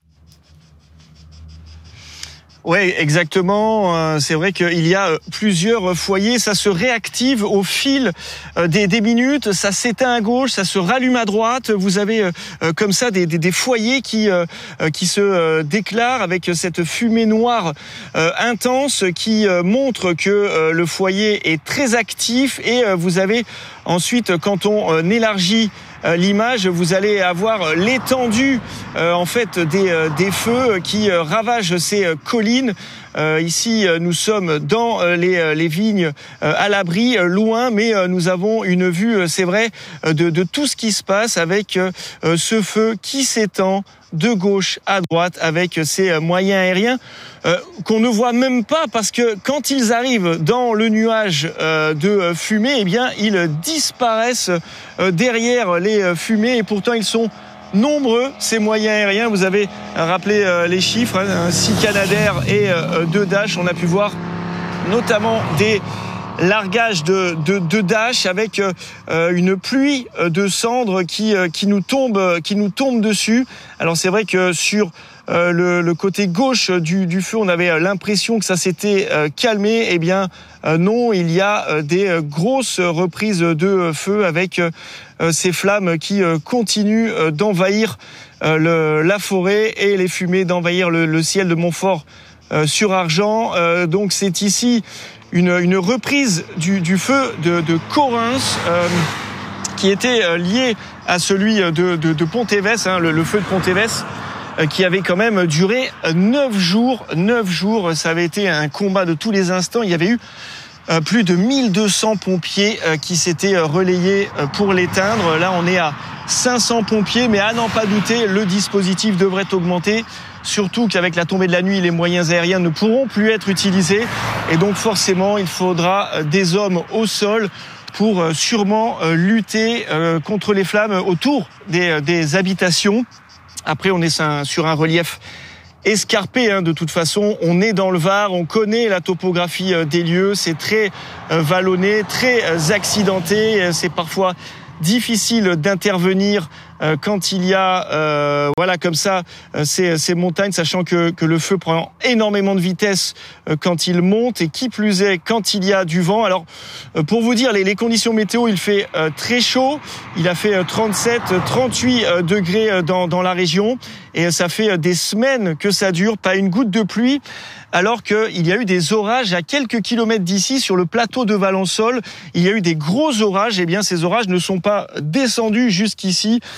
Oui, exactement. C'est vrai qu'il y a plusieurs foyers. Ça se réactive au fil des, des minutes. Ça s'éteint à gauche, ça se rallume à droite. Vous avez comme ça des, des, des foyers qui, qui se déclarent avec cette fumée noire intense qui montre que le foyer est très actif. Et vous avez ensuite, quand on élargit l'image, vous allez avoir l'étendue euh, en fait des, euh, des feux qui euh, ravagent ces euh, collines. Euh, ici, euh, nous sommes dans euh, les, euh, les vignes euh, à l'abri, euh, loin, mais euh, nous avons une vue, euh, c'est vrai, euh, de, de tout ce qui se passe avec euh, ce feu qui s'étend de gauche à droite avec ces moyens aériens euh, qu'on ne voit même pas parce que quand ils arrivent dans le nuage euh, de fumée, eh bien, ils disparaissent euh, derrière les fumées et pourtant ils sont nombreux, ces moyens aériens. Vous avez rappelé euh, les chiffres, hein, six Canadair et euh, deux Dash. On a pu voir notamment des largage de, de, de Dash avec euh, une pluie de cendres qui, euh, qui, nous tombe, qui nous tombe dessus. Alors c'est vrai que sur euh, le, le côté gauche du, du feu, on avait l'impression que ça s'était euh, calmé. Eh bien euh, non, il y a euh, des grosses reprises de feu avec euh, ces flammes qui euh, continuent euh, d'envahir euh, le, la forêt et les fumées d'envahir le, le ciel de Montfort euh, sur Argent. Euh, donc c'est ici Une, une reprise du, du feu de, de Correns euh, qui était lié à celui de, de, de Pontévès, hein, le, le feu de Pontévès, euh, qui avait quand même duré neuf jours. Neuf jours, ça avait été un combat de tous les instants. Il y avait eu euh, plus de mille deux cents pompiers euh, qui s'étaient relayés euh, pour l'éteindre. Là, on est à cinq cents pompiers, mais à n'en pas douter, le dispositif devrait augmenter. Surtout qu'avec la tombée de la nuit, les moyens aériens ne pourront plus être utilisés. Et donc forcément, il faudra des hommes au sol pour sûrement lutter contre les flammes autour des, des habitations. Après, on est sur un relief escarpé, hein, de toute façon. On est dans le Var, on connaît la topographie des lieux. C'est très vallonné, très accidenté. C'est parfois difficile d'intervenir euh, quand il y a euh, voilà comme ça euh, ces, ces montagnes, sachant que, que le feu prend énormément de vitesse euh, quand il monte et qui plus est quand il y a du vent. Alors euh, pour vous dire les, les conditions météo, il fait euh, très chaud, il a fait euh, trente-sept, trente-huit euh, degrés euh, dans, dans la région et euh, ça fait euh, des semaines que ça dure, pas une goutte de pluie. Alors qu'il y a eu des orages à quelques kilomètres d'ici, sur le plateau de Valençol. Il y a eu des gros orages. Eh bien, ces orages ne sont pas descendus jusqu'ici.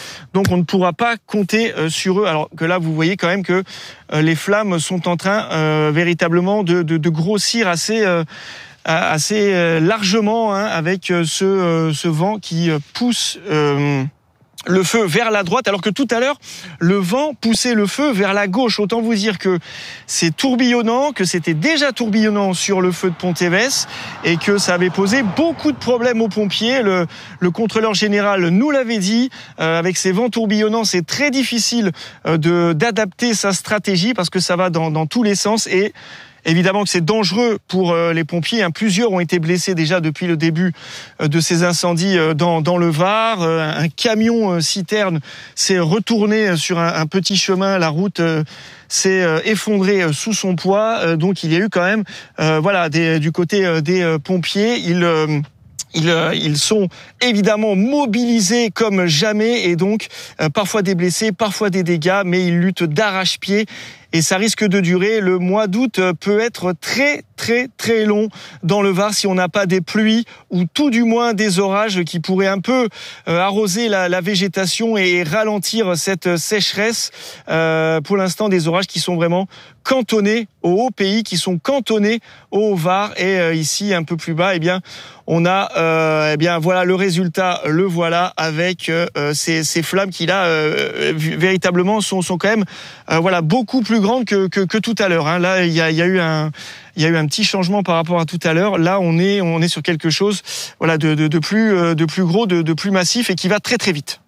Donc on ne pourra pas compter sur eux. Alors que là, vous voyez quand même que les flammes sont en train euh, véritablement de, de, de grossir assez... Euh, assez largement, hein, avec ce, ce vent qui pousse euh, le feu vers la droite, alors que tout à l'heure, le vent poussait le feu vers la gauche. Autant vous dire que c'est tourbillonnant, que c'était déjà tourbillonnant sur le feu de Ponteves et que ça avait posé beaucoup de problèmes aux pompiers. Le, le contrôleur général nous l'avait dit, euh, avec ces vents tourbillonnants, c'est très difficile euh, de, d'adapter sa stratégie parce que ça va dans, dans tous les sens et évidemment que c'est dangereux pour les pompiers. Plusieurs ont été blessés déjà depuis le début de ces incendies dans, dans le Var. Un camion citerne s'est retourné sur un, un petit chemin. La route s'est effondrée sous son poids. Donc il y a eu quand même, euh, voilà, des, du côté des pompiers, ils... Euh, Ils, ils sont évidemment mobilisés comme jamais et donc euh, parfois des blessés, parfois des dégâts, mais ils luttent d'arrache-pied et ça risque de durer. Le mois d'août peut être très très très long dans le Var si on n'a pas des pluies ou tout du moins des orages qui pourraient un peu euh, arroser la, la végétation et ralentir cette sécheresse. Euh, pour l'instant, des orages qui sont vraiment cantonnés au haut pays, qui sont cantonnés au Var et euh, ici un peu plus bas, eh bien on a, euh, eh bien voilà le résultat, le voilà avec euh, ces, ces flammes qui là euh, véritablement sont, sont quand même euh, voilà beaucoup plus grandes que, que, que tout à l'heure. Hein. Là il y a, il y a eu un Il y a eu un petit changement par rapport à tout à l'heure. Là, on est, on est sur quelque chose, voilà, de, de, de plus, de plus gros, de, de plus massif et qui va très très vite.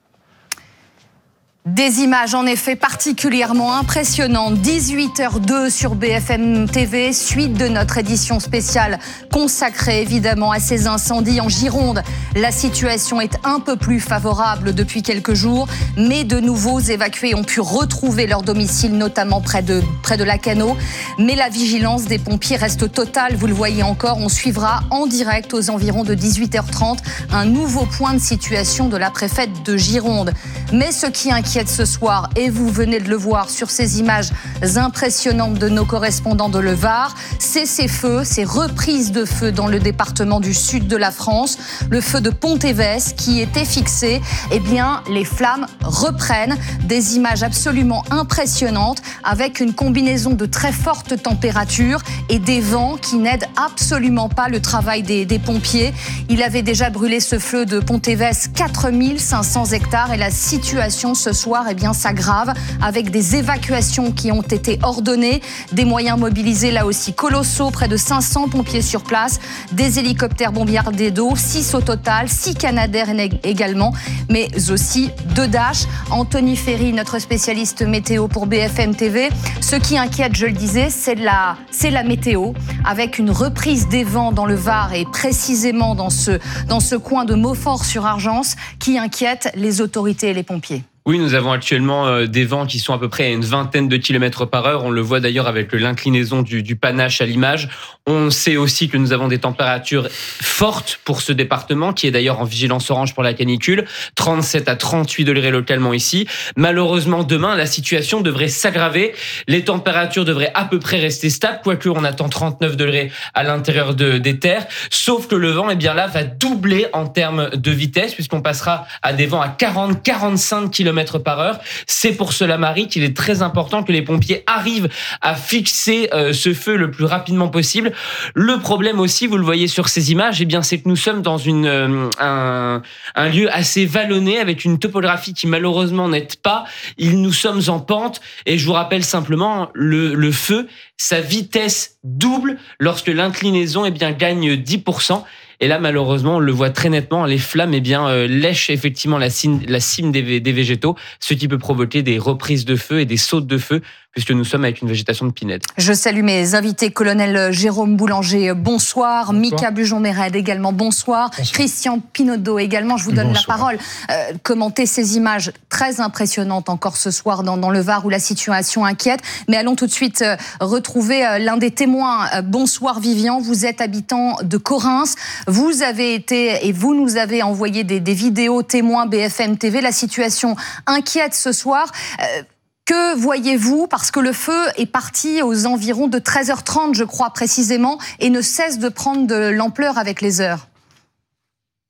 Des images en effet particulièrement impressionnantes. dix-huit heures deux sur B F M T V, suite de notre édition spéciale consacrée évidemment à ces incendies en Gironde. La situation est un peu plus favorable depuis quelques jours, mais de nouveaux évacués ont pu retrouver leur domicile, notamment près de, près de Lacanau. Mais la vigilance des pompiers reste totale, vous le voyez encore. On suivra en direct aux environs de dix-huit heures trente un nouveau point de situation de la préfète de Gironde. Mais ce qui inquiète ce soir, et vous venez de le voir sur ces images impressionnantes de nos correspondants de Le Var, c'est ces feux, ces reprises de feu dans le département du sud de la France. Le feu de Ponteves qui était fixé, eh bien les flammes reprennent. Des images absolument impressionnantes avec une combinaison de très fortes températures et des vents qui n'aident absolument pas le travail des, des pompiers. Il avait déjà brûlé ce feu de Ponteves quatre mille cinq cents hectares et la situation ce soir eh bien, s'aggrave avec des évacuations qui ont été ordonnées, des moyens mobilisés là aussi colossaux, près de cinq cents pompiers sur place, des hélicoptères bombardiers d'eau, six au total, six Canadair également, mais aussi deux Dash. Anthony Ferry, notre spécialiste météo pour B F M T V, ce qui inquiète, je le disais, c'est la, c'est la météo, avec une reprise des vents dans le Var et précisément dans ce, dans ce coin de Montfort-sur-Argence qui inquiète les autorités et les pompiers. Oui, nous avons actuellement des vents qui sont à peu près à une vingtaine de kilomètres par heure. On le voit d'ailleurs avec l'inclinaison du, du panache à l'image. On sait aussi que nous avons des températures fortes pour ce département, qui est d'ailleurs en vigilance orange pour la canicule. trente-sept à trente-huit degrés localement ici. Malheureusement, demain, la situation devrait s'aggraver. Les températures devraient à peu près rester stables, quoique on attend trente-neuf degrés à l'intérieur de, des terres. Sauf que le vent, eh bien là, va doubler en termes de vitesse, puisqu'on passera à des vents à quarante à quarante-cinq kilomètres par heure. C'est pour cela, Marie, qu'il est très important que les pompiers arrivent à fixer euh, ce feu le plus rapidement possible. Le problème aussi, vous le voyez sur ces images, eh bien, c'est que nous sommes dans une, euh, un, un lieu assez vallonné avec une topographie qui malheureusement n'aide pas. Il, nous sommes en pente et je vous rappelle simplement le, le feu, sa vitesse double lorsque l'inclinaison eh bien, gagne dix pour cent. Et là, malheureusement, on le voit très nettement, les flammes eh bien, euh, lèchent effectivement la cime, la cime des, des végétaux, ce qui peut provoquer des reprises de feu et des sautes de feu, puisque nous sommes avec une végétation de pinède. Je salue mes invités, colonel Jérôme Boulanger, bonsoir. bonsoir. Mika Bujon-Méred également, bonsoir. bonsoir. Christian Pinaudot également, je vous donne bonsoir. la parole. Euh, commentez ces images très impressionnantes encore ce soir dans, dans le Var où la situation inquiète. Mais allons tout de suite euh, retrouver euh, l'un des témoins. Euh, bonsoir Vivian, vous êtes habitant de Correns. Vous avez été et vous nous avez envoyé des, des vidéos témoins B F M T V. La situation inquiète ce soir. Euh, Que voyez-vous? Parce que le feu est parti aux environs de treize heures trente, je crois précisément, et ne cesse de prendre de l'ampleur avec les heures.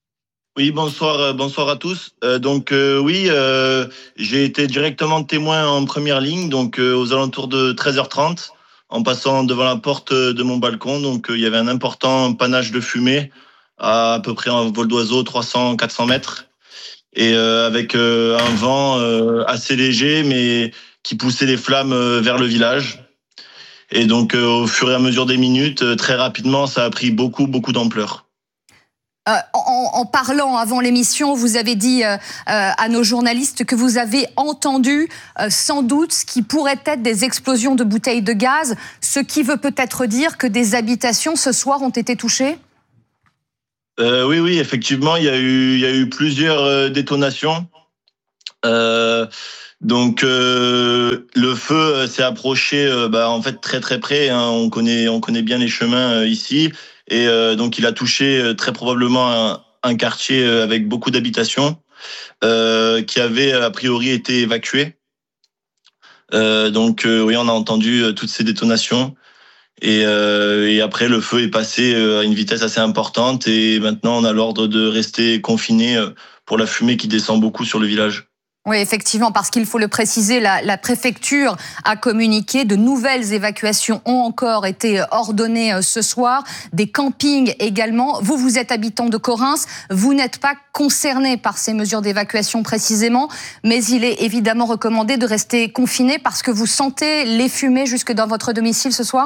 Oui, bonsoir, bonsoir à tous. Euh, donc euh, oui, euh, j'ai été directement témoin en première ligne, donc euh, aux alentours de treize heures trente, en passant devant la porte de mon balcon. Donc euh, il y avait un important panache de fumée à à peu près en vol d'oiseau, trois cents à quatre cents mètres, et euh, avec euh, un vent euh, assez léger, mais qui poussait les flammes euh, vers le village. Et donc euh, au fur et à mesure des minutes, euh, très rapidement, ça a pris beaucoup, beaucoup d'ampleur. Euh, en, en parlant avant l'émission, vous avez dit euh, euh, à nos journalistes que vous avez entendu euh, sans doute ce qui pourrait être des explosions de bouteilles de gaz, ce qui veut peut-être dire que des habitations ce soir ont été touchées ? Euh, oui, oui, effectivement, il y a eu, il y a eu plusieurs euh, détonations. Euh, donc euh, le feu s'est approché, euh, bah, en fait très très près. Hein, on connaît, on connaît bien les chemins euh, ici, et euh, donc il a touché euh, très probablement un, un quartier euh, avec beaucoup d'habitations euh, qui avait a priori été évacué. Euh, donc euh, oui, on a entendu euh, toutes ces détonations. Et, euh, et après, le feu est passé à une vitesse assez importante, et maintenant on a l'ordre de rester confiné pour la fumée qui descend beaucoup sur le village. Oui, effectivement, parce qu'il faut le préciser, la, la préfecture a communiqué. De nouvelles évacuations ont encore été ordonnées ce soir. Des campings également. Vous, vous êtes habitant de Correns. Vous n'êtes pas concerné par ces mesures d'évacuation précisément. Mais il est évidemment recommandé de rester confiné parce que vous sentez les fumées jusque dans votre domicile ce soir ?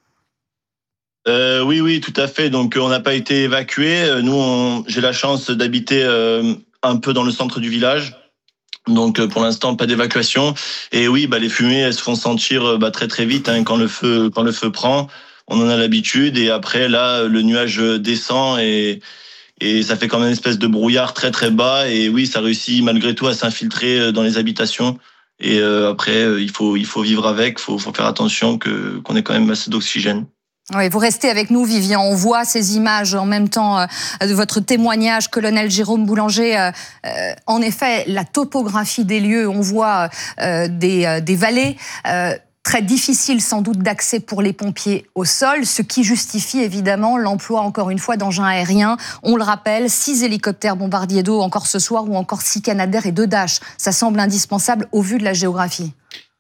Euh, oui, oui, tout à fait. Donc, on n'a pas été évacués. Nous, on, j'ai la chance d'habiter euh, un peu dans le centre du village. Donc, pour l'instant, pas d'évacuation. Et oui, bah, les fumées, elles se font sentir bah, très, très vite hein, quand le feu, quand le feu prend. On en a l'habitude. Et après, là, le nuage descend et, et ça fait quand même une espèce de brouillard très, très bas. Et oui, ça réussit malgré tout à s'infiltrer dans les habitations. Et euh, après, il faut, il faut vivre avec. Il faut, faut faire attention que, qu'on ait quand même assez d'oxygène. Oui, vous restez avec nous, Vivian. On voit ces images en même temps euh, de votre témoignage, colonel Jérôme Boulanger. Euh, euh, en effet, la topographie des lieux, on voit euh, des, euh, des vallées euh, très difficiles sans doute d'accès pour les pompiers au sol, ce qui justifie évidemment l'emploi, encore une fois, d'engins aériens. On le rappelle, six hélicoptères bombardiers d'eau encore ce soir, ou encore six Canadair et deux Dash. Ça semble indispensable au vu de la géographie.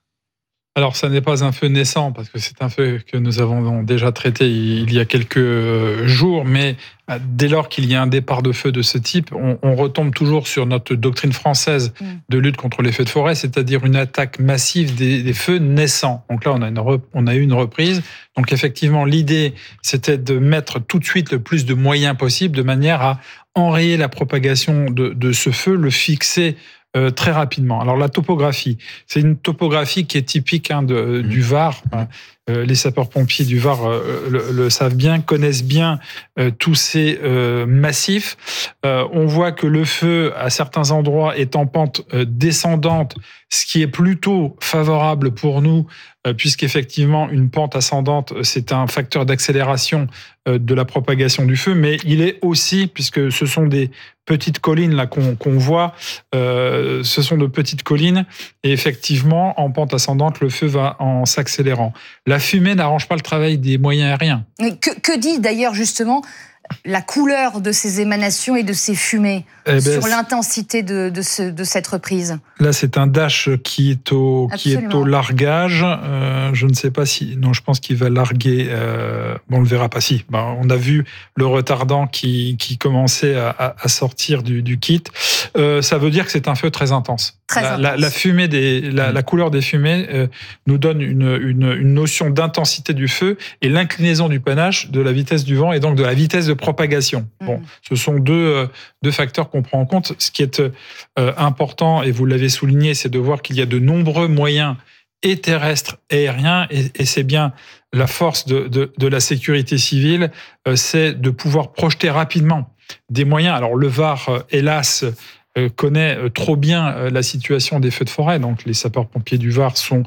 Alors, ça n'est pas un feu naissant, parce que c'est un feu que nous avons déjà traité il y a quelques jours, mais dès lors qu'il y a un départ de feu de ce type, on, on retombe toujours sur notre doctrine française de lutte contre les feux de forêt, c'est-à-dire une attaque massive des, des feux naissants. Donc là, on a, une, on a eu une reprise. Donc effectivement, l'idée, c'était de mettre tout de suite le plus de moyens possible, de manière à enrayer la propagation de, de ce feu, le fixer Euh, très rapidement. Alors la topographie, c'est une topographie qui est typique hein, de, mmh. du Var. Euh, les sapeurs-pompiers du Var euh, le, le savent bien, connaissent bien euh, tous ces euh, massifs. Euh, on voit que le feu, à certains endroits, est en pente euh, descendante, ce qui est plutôt favorable pour nous, euh, puisqu'effectivement, une pente ascendante, c'est un facteur d'accélération euh, de la propagation du feu, mais il est aussi, puisque ce sont des petites collines là qu'on, qu'on voit, euh, ce sont de petites collines, et effectivement, en pente ascendante, le feu va en s'accélérant. La fumée n'arrange pas le travail des moyens aériens. Que, que dit d'ailleurs justement la couleur de ces émanations et de ces fumées eh ben, sur l'intensité de, de, ce, de cette reprise? Là, c'est un Dash qui est au, qui est au largage. Euh, je ne sais pas si... Non, je pense qu'il va larguer... Euh, bon, on ne le verra pas. Si. Ben, on a vu le retardant qui, qui commençait à, à sortir du, du kit. Euh, ça veut dire que c'est un feu très intense. Très la, intense. La, la, fumée des, la, la couleur des fumées euh, nous donne une, une, une notion d'intensité du feu et l'inclinaison du panache, de la vitesse du vent et donc de la vitesse de propagation. Mmh. Bon, ce sont deux, euh, deux facteurs qu'on prend en compte. Ce qui est euh, important, et vous l'avez souligné, c'est de voir qu'il y a de nombreux moyens et terrestres et aériens, et, et c'est bien la force de, de, de la sécurité civile, euh, c'est de pouvoir projeter rapidement des moyens. Alors le Var, euh, hélas, euh, connaît euh, trop bien euh, la situation des feux de forêt, donc les sapeurs-pompiers du Var sont,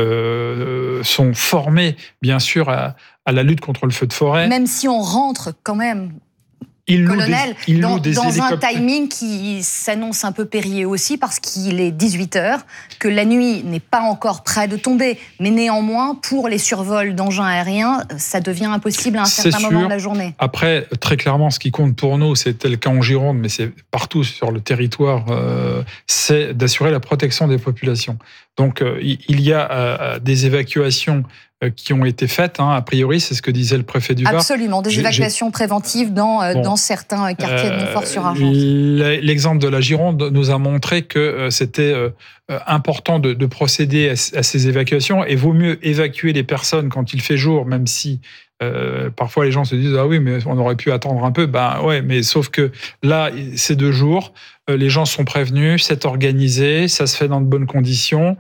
euh, sont formés, bien sûr, à, à la lutte contre le feu de forêt. Même si on rentre quand même il loue Colonel, des, il dans, loue des dans un hélicoptères. timing qui s'annonce un peu périlleux aussi parce qu'il est dix-huit heures, que la nuit n'est pas encore près de tomber, mais néanmoins, pour les survols d'engins aériens, ça devient impossible à un C'est certain sûr. moment de la journée. Après, très clairement, ce qui compte pour nous, c'est le cas en Gironde, mais c'est partout sur le territoire, euh, c'est d'assurer la protection des populations. Donc, euh, il y a euh, des évacuations euh, qui ont été faites, hein, a priori, c'est ce que disait le préfet du Var. Absolument, des J'ai- évacuations préventives dans, euh, Bon. dans certains quartiers de Euh, Montfort-sur-Argence. L'exemple de la Gironde nous a montré que euh, c'était euh, important de, de procéder à, à ces évacuations, et vaut mieux évacuer les personnes quand il fait jour, même si Euh, parfois les gens se disent ah oui mais on aurait pu attendre un peu. Ben ouais, mais sauf que là c'est deux jours, euh, les gens sont prévenus, c'est organisé, ça se fait dans de bonnes conditions,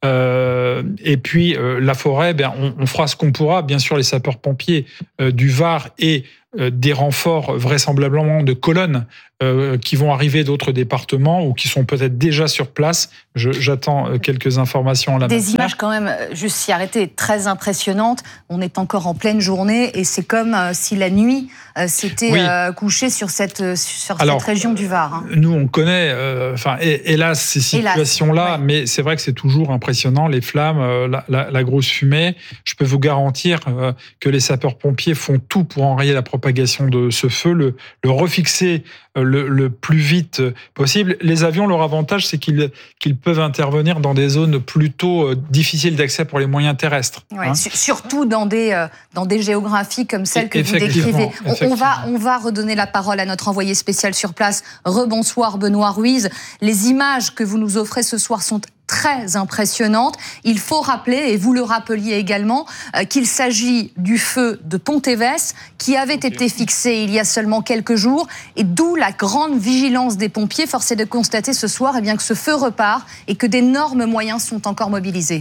euh, et puis euh, la forêt, ben on, on fera ce qu'on pourra. Bien sûr les sapeurs-pompiers euh, du Var et euh, des renforts vraisemblablement de colonnes euh, qui vont arriver d'autres départements ou qui sont peut-être déjà sur place. Je, j'attends euh, quelques informations en la Des matière. images quand même, euh, juste s'y arrêter, très impressionnantes. On est encore en pleine journée et c'est comme euh, si la nuit euh, s'était Oui. euh, couchée sur cette, euh, sur Alors, cette région du Var. hein. Nous, on connaît, euh, enfin, hé- hélas, ces Hélas, situations-là, ouais. mais c'est vrai que c'est toujours impressionnant, les flammes, euh, la, la- la grosse fumée. Je peux vous garantir euh, que les sapeurs-pompiers font tout pour enrayer la propagation de ce feu, le, le refixer euh, le, le plus vite possible. Les avions, leur avantage, c'est qu'ils qu'ils peuvent intervenir dans des zones plutôt euh, difficiles d'accès pour les moyens terrestres. Ouais, hein. su- surtout dans des, euh, dans des géographies comme celle que vous Effectivement, décrivez. On, on, effectivement. va, on va redonner la parole à notre envoyé spécial sur place. Rebonsoir Benoît Ruiz. Les images que vous nous offrez ce soir sont très impressionnantes. Il faut rappeler, et vous le rappeliez également, euh, qu'il s'agit du feu de Pontévès qui avait été fixé il y a seulement quelques jours, et d'où la grande vigilance des pompiers. Force est de constater ce soir eh bien, que ce feu repart et que d'énormes moyens sont encore mobilisés.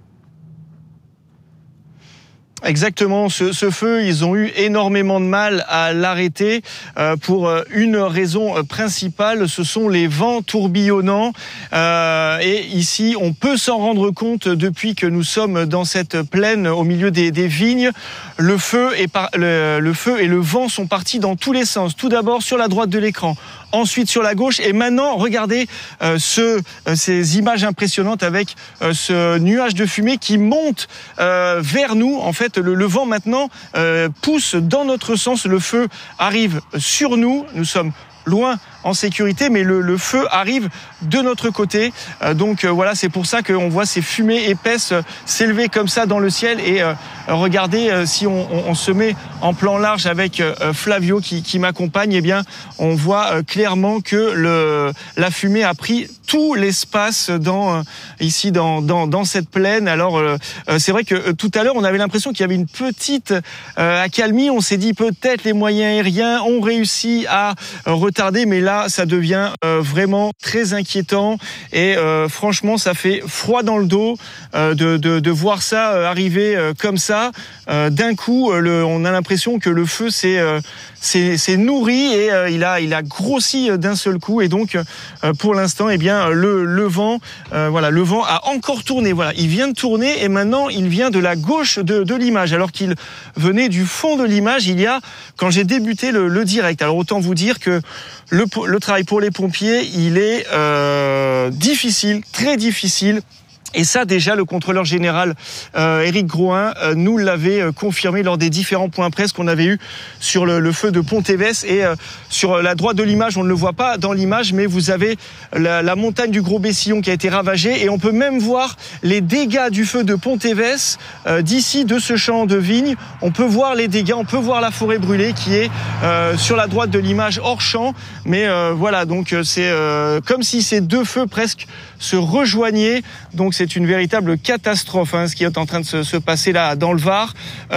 Exactement, ce, ce feu, ils ont eu énormément de mal à l'arrêter euh, pour une raison principale, ce sont les vents tourbillonnants. Euh, et ici, on peut s'en rendre compte depuis que nous sommes dans cette plaine au milieu des, des vignes. Le feu, et par, le, le feu et le vent sont partis dans tous les sens. Tout d'abord sur la droite de l'écran, ensuite sur la gauche, et maintenant, regardez euh, ce, euh, ces images impressionnantes avec euh, ce nuage de fumée qui monte euh, vers nous. En fait, le, le vent maintenant euh, pousse dans notre sens. Le feu arrive sur nous. Nous sommes loin en sécurité, mais le, le feu arrive de notre côté. Euh, donc euh, voilà, c'est pour ça qu'on voit ces fumées épaisses euh, s'élever comme ça dans le ciel. Et euh, regardez, euh, si on, on, on se met en plan large avec euh, Flavio qui, qui m'accompagne, eh bien, on voit euh, clairement que le, la fumée a pris tout l'espace dans, euh, ici dans, dans, dans cette plaine. Alors, euh, c'est vrai que euh, tout à l'heure, on avait l'impression qu'il y avait une petite euh, accalmie. On s'est dit peut-être les moyens aériens ont réussi à euh, retarder, mais là, ça devient euh, vraiment très inquiétant. Et euh, franchement, ça fait froid dans le dos euh, de, de, de voir ça euh, arriver euh, comme ça. Euh, d'un coup, euh, le, on a l'impression que le feu s'est euh, s'est, s'est nourri et euh, il a il a grossi d'un seul coup. Et donc, euh, pour l'instant, eh bien, le, le vent, euh, voilà, le vent a encore tourné. Voilà, il vient de tourner et maintenant, il vient de la gauche de, de l'image, alors qu'il venait du fond de l'image. Il y a, quand j'ai débuté le, le direct. Alors autant vous dire que le, le travail pour les pompiers, il est euh, difficile, très difficile. Et ça, déjà, le contrôleur général euh, Éric Groin euh, nous l'avait euh, confirmé lors des différents points presse qu'on avait eu sur le, le feu de Pontévès. Et euh, sur la droite de l'image, on ne le voit pas dans l'image, mais vous avez la, la montagne du Gros Bessillon qui a été ravagée. Et on peut même voir les dégâts du feu de Pontévès euh, d'ici, de ce champ de vigne. On peut voir les dégâts, on peut voir la forêt brûlée qui est euh, sur la droite de l'image, hors champ. Mais euh, voilà, donc c'est euh, comme si ces deux feux presque se rejoignaient. Donc c'est une véritable catastrophe, hein, ce qui est en train de se, se passer là dans le Var.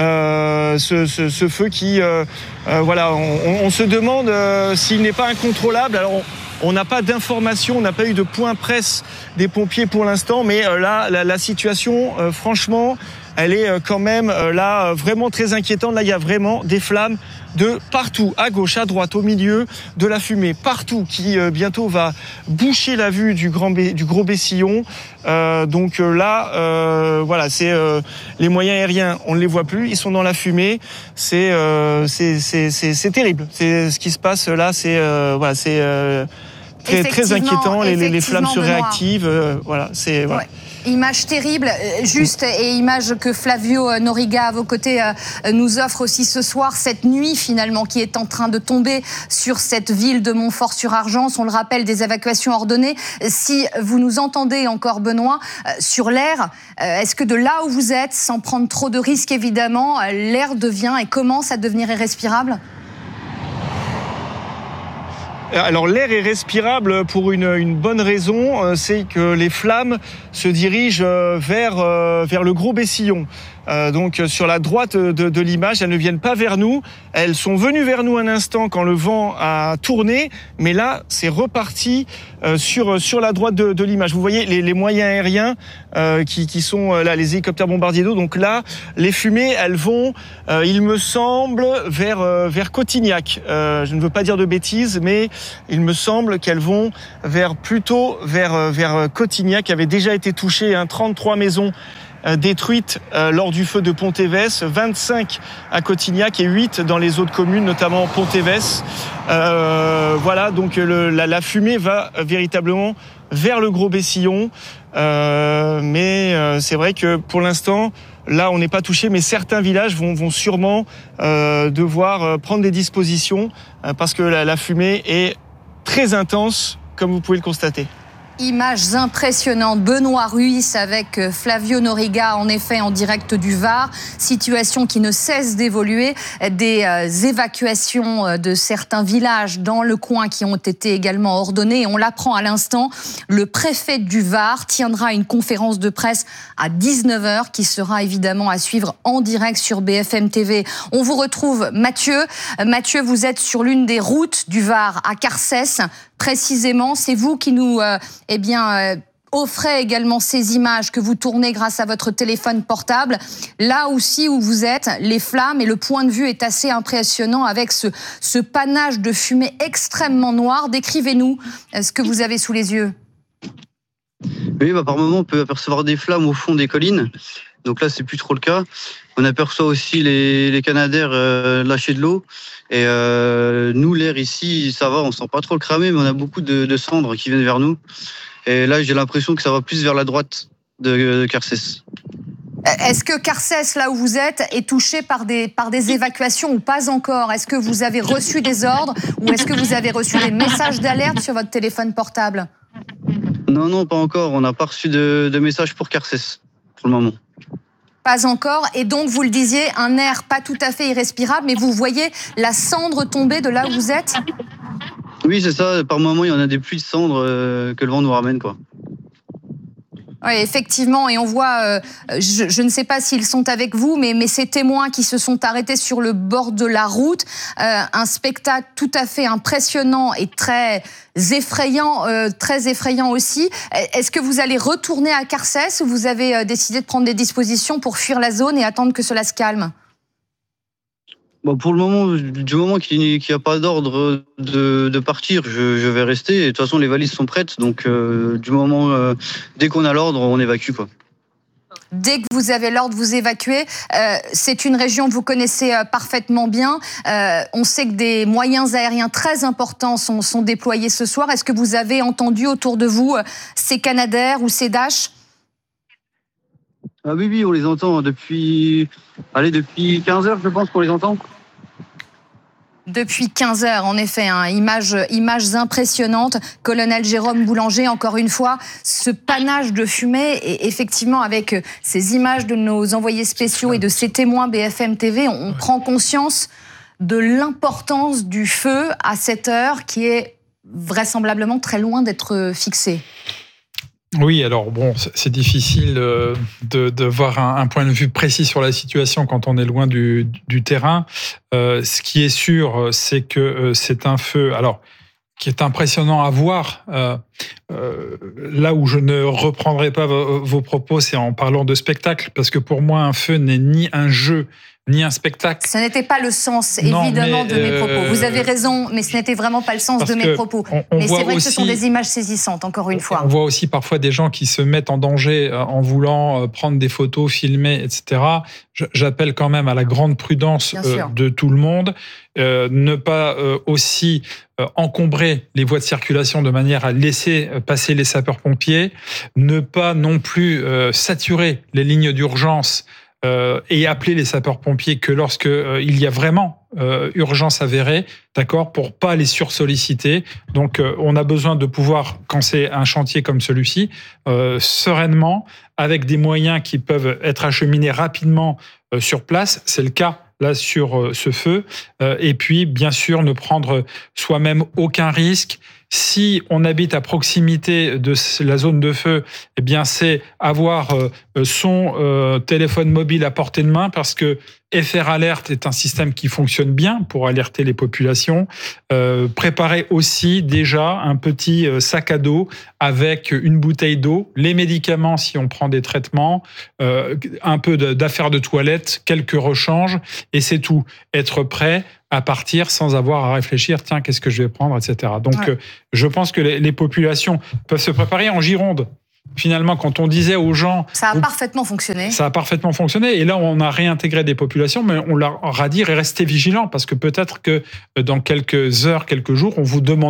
Euh, ce, ce, ce feu qui, euh, euh, voilà, on, on se demande euh, s'il n'est pas incontrôlable. Alors on n'a pas d'informations, on n'a pas eu de point presse des pompiers pour l'instant, mais euh, là, la, la situation, euh, franchement, elle est quand même là vraiment très inquiétante. Là, il y a vraiment des flammes de partout, à gauche, à droite, au milieu, de la fumée partout qui euh, bientôt va boucher la vue du, grand Bé- du gros Bessillon. Euh, donc euh, là, euh, voilà, c'est euh, les moyens aériens, on ne les voit plus, ils sont dans la fumée. C'est euh, c'est, c'est, c'est, c'est terrible. C'est ce qui se passe là, c'est euh, voilà, c'est euh, très très inquiétant. Les, les flammes se réactivent. Euh, voilà, c'est voilà. Ouais. Image terrible, juste, et image que Flavio Noriga, à vos côtés, nous offre aussi ce soir, cette nuit finalement qui est en train de tomber sur cette ville de Montfort-sur-Argence. On le rappelle, des évacuations ordonnées. Si vous nous entendez encore, Benoît, sur l'air, est-ce que de là où vous êtes, sans prendre trop de risques évidemment, l'air devient et commence à devenir irrespirable ? Alors l'air est respirable pour une, une bonne raison, c'est que les flammes se dirigent vers, vers le gros Bessillon. Euh, donc sur la droite de, de l'image, elles ne viennent pas vers nous. Elles sont venues vers nous un instant quand le vent a tourné, mais là c'est reparti euh, sur sur la droite de, de l'image. Vous voyez les, les moyens aériens euh, qui, qui sont là, les hélicoptères bombardiers d'eau. Donc là, les fumées, elles vont, euh, il me semble, vers euh, vers Cotignac. Euh, je ne veux pas dire de bêtises, mais il me semble qu'elles vont vers plutôt vers vers Cotignac, qui avait déjà été touché, hein, trente-trois maisons détruites euh, lors du feu de Pontévès, vingt-cinq à Cotignac et huit dans les autres communes, notamment Pontévès. Euh, voilà, donc le, la, la fumée va véritablement vers le gros Bessillon. Euh, mais euh, c'est vrai que pour l'instant, là, on n'est pas touché, mais certains villages vont, vont sûrement euh, devoir prendre des dispositions euh, parce que la, la fumée est très intense, comme vous pouvez le constater. Images impressionnantes. Benoît Ruiz avec Flavio Noriga, en effet, en direct du Var. Situation qui ne cesse d'évoluer. Des euh, évacuations de certains villages dans le coin qui ont été également ordonnées. Et on l'apprend à l'instant, le préfet du Var tiendra une conférence de presse à dix-neuf heures qui sera évidemment à suivre en direct sur B F M T V. On vous retrouve Mathieu. Mathieu, vous êtes sur l'une des routes du Var à Carcès. Précisément, c'est vous qui nous euh, eh bien, euh, offrez également ces images que vous tournez grâce à votre téléphone portable. Là aussi où vous êtes, les flammes et le point de vue est assez impressionnant avec ce, ce panache de fumée extrêmement noir. Décrivez-nous ce que vous avez sous les yeux. Oui, bah, par moment, on peut apercevoir des flammes au fond des collines. Donc là, c'est plus trop le cas. On aperçoit aussi les, les canadaires euh, lâcher de l'eau. Et euh, nous, l'air ici, ça va, on sent pas trop le cramer, mais on a beaucoup de, de cendres qui viennent vers nous. Et là, j'ai l'impression que ça va plus vers la droite de, de Carcès. Est-ce que Carcès, là où vous êtes, est touché par des, par des évacuations ou pas encore ? Est-ce que vous avez reçu des ordres ou est-ce que vous avez reçu des messages d'alerte sur votre téléphone portable ? Non, non, pas encore. On n'a pas reçu de, de message pour Carcès, pour le moment. Pas encore, et donc vous le disiez, un air pas tout à fait irrespirable, mais vous voyez la cendre tomber de là où vous êtes ? Oui, c'est ça, par moment il y en a des pluies de cendres euh, que le vent nous ramène, quoi. Oui, effectivement, et on voit, euh, je, je ne sais pas s'ils sont avec vous, mais, mais ces témoins qui se sont arrêtés sur le bord de la route, euh, un spectacle tout à fait impressionnant et très effrayant, euh, très effrayant aussi. Est-ce que vous allez retourner à Carcès ou vous avez décidé de prendre des dispositions pour fuir la zone et attendre que cela se calme ? Bon, pour le moment, du moment qu'il n'y a pas d'ordre de, de partir, je, je vais rester. Et de toute façon, les valises sont prêtes. Donc, euh, du moment, euh, dès qu'on a l'ordre, on évacue, quoi. Dès que vous avez l'ordre, vous évacuez. Euh, c'est une région que vous connaissez euh, parfaitement bien. Euh, on sait que des moyens aériens très importants sont, sont déployés ce soir. Est-ce que vous avez entendu autour de vous euh, ces Canadair ou ces Dash ? Ah oui, oui, on les entend depuis, allez, depuis quinze heures, je pense qu'on les entend. Depuis quinze heures, en effet, hein, images, images impressionnantes. Colonel Jérôme Boulanger, encore une fois, ce panache de fumée, et effectivement, avec ces images de nos envoyés spéciaux et de ces témoins B F M T V, on prend conscience de l'importance du feu à cette heure qui est vraisemblablement très loin d'être fixée. Oui, alors bon, c'est difficile de, de voir un, un point de vue précis sur la situation quand on est loin du, du terrain. Euh, ce qui est sûr, c'est que c'est un feu, alors qui est impressionnant à voir. Euh, euh, là où je ne reprendrai pas vos, vos propos, c'est en parlant de spectacle, parce que pour moi, un feu n'est ni un jeu, ni un spectacle. Ce n'était pas le sens, Non, évidemment, mais, de mes euh, propos. Vous avez raison, mais ce n'était vraiment pas le sens Parce de mes que propos. on- on mais voit c'est vrai que ce aussi- sont des images saisissantes, encore une fois. On voit aussi parfois des gens qui se mettent en danger euh, en voulant euh, prendre des photos, filmer, et cetera. Je- J'appelle quand même à la grande prudence Bien euh, sûr. de tout le monde. Euh, ne pas euh, aussi euh, encombrer les voies de circulation de manière à laisser euh, passer les sapeurs-pompiers. Ne pas non plus euh, saturer les lignes d'urgence euh, et appeler les sapeurs-pompiers que lorsque euh, il y a vraiment euh, urgence avérée, d'accord, pour pas les sursolliciter. Donc, euh, on a besoin de pouvoir, quand c'est un chantier comme celui-ci, euh, sereinement, avec des moyens qui peuvent être acheminés rapidement euh, sur place. C'est le cas là sur euh, ce feu. Euh, et puis, bien sûr, ne prendre soi-même aucun risque. Si on habite à proximité de la zone de feu, eh bien, c'est avoir euh, son euh, téléphone mobile à portée de main, parce que F R Alert est un système qui fonctionne bien pour alerter les populations. Euh, préparer aussi déjà un petit euh, sac à dos avec une bouteille d'eau, les médicaments si on prend des traitements, euh, un peu de- d'affaires de toilette, quelques rechanges, et c'est tout. Être prêt à partir sans avoir à réfléchir, tiens, qu'est-ce que je vais prendre, et cetera. Donc, Ouais. euh, je pense que les, les populations peuvent se préparer en Gironde. Finalement, quand on disait aux gens... Ça a vous- parfaitement fonctionné. ça a parfaitement fonctionné. Et là, on a réintégré des populations, mais on leur a dit, restez vigilants, parce que peut-être que dans quelques heures, quelques jours, on vous demande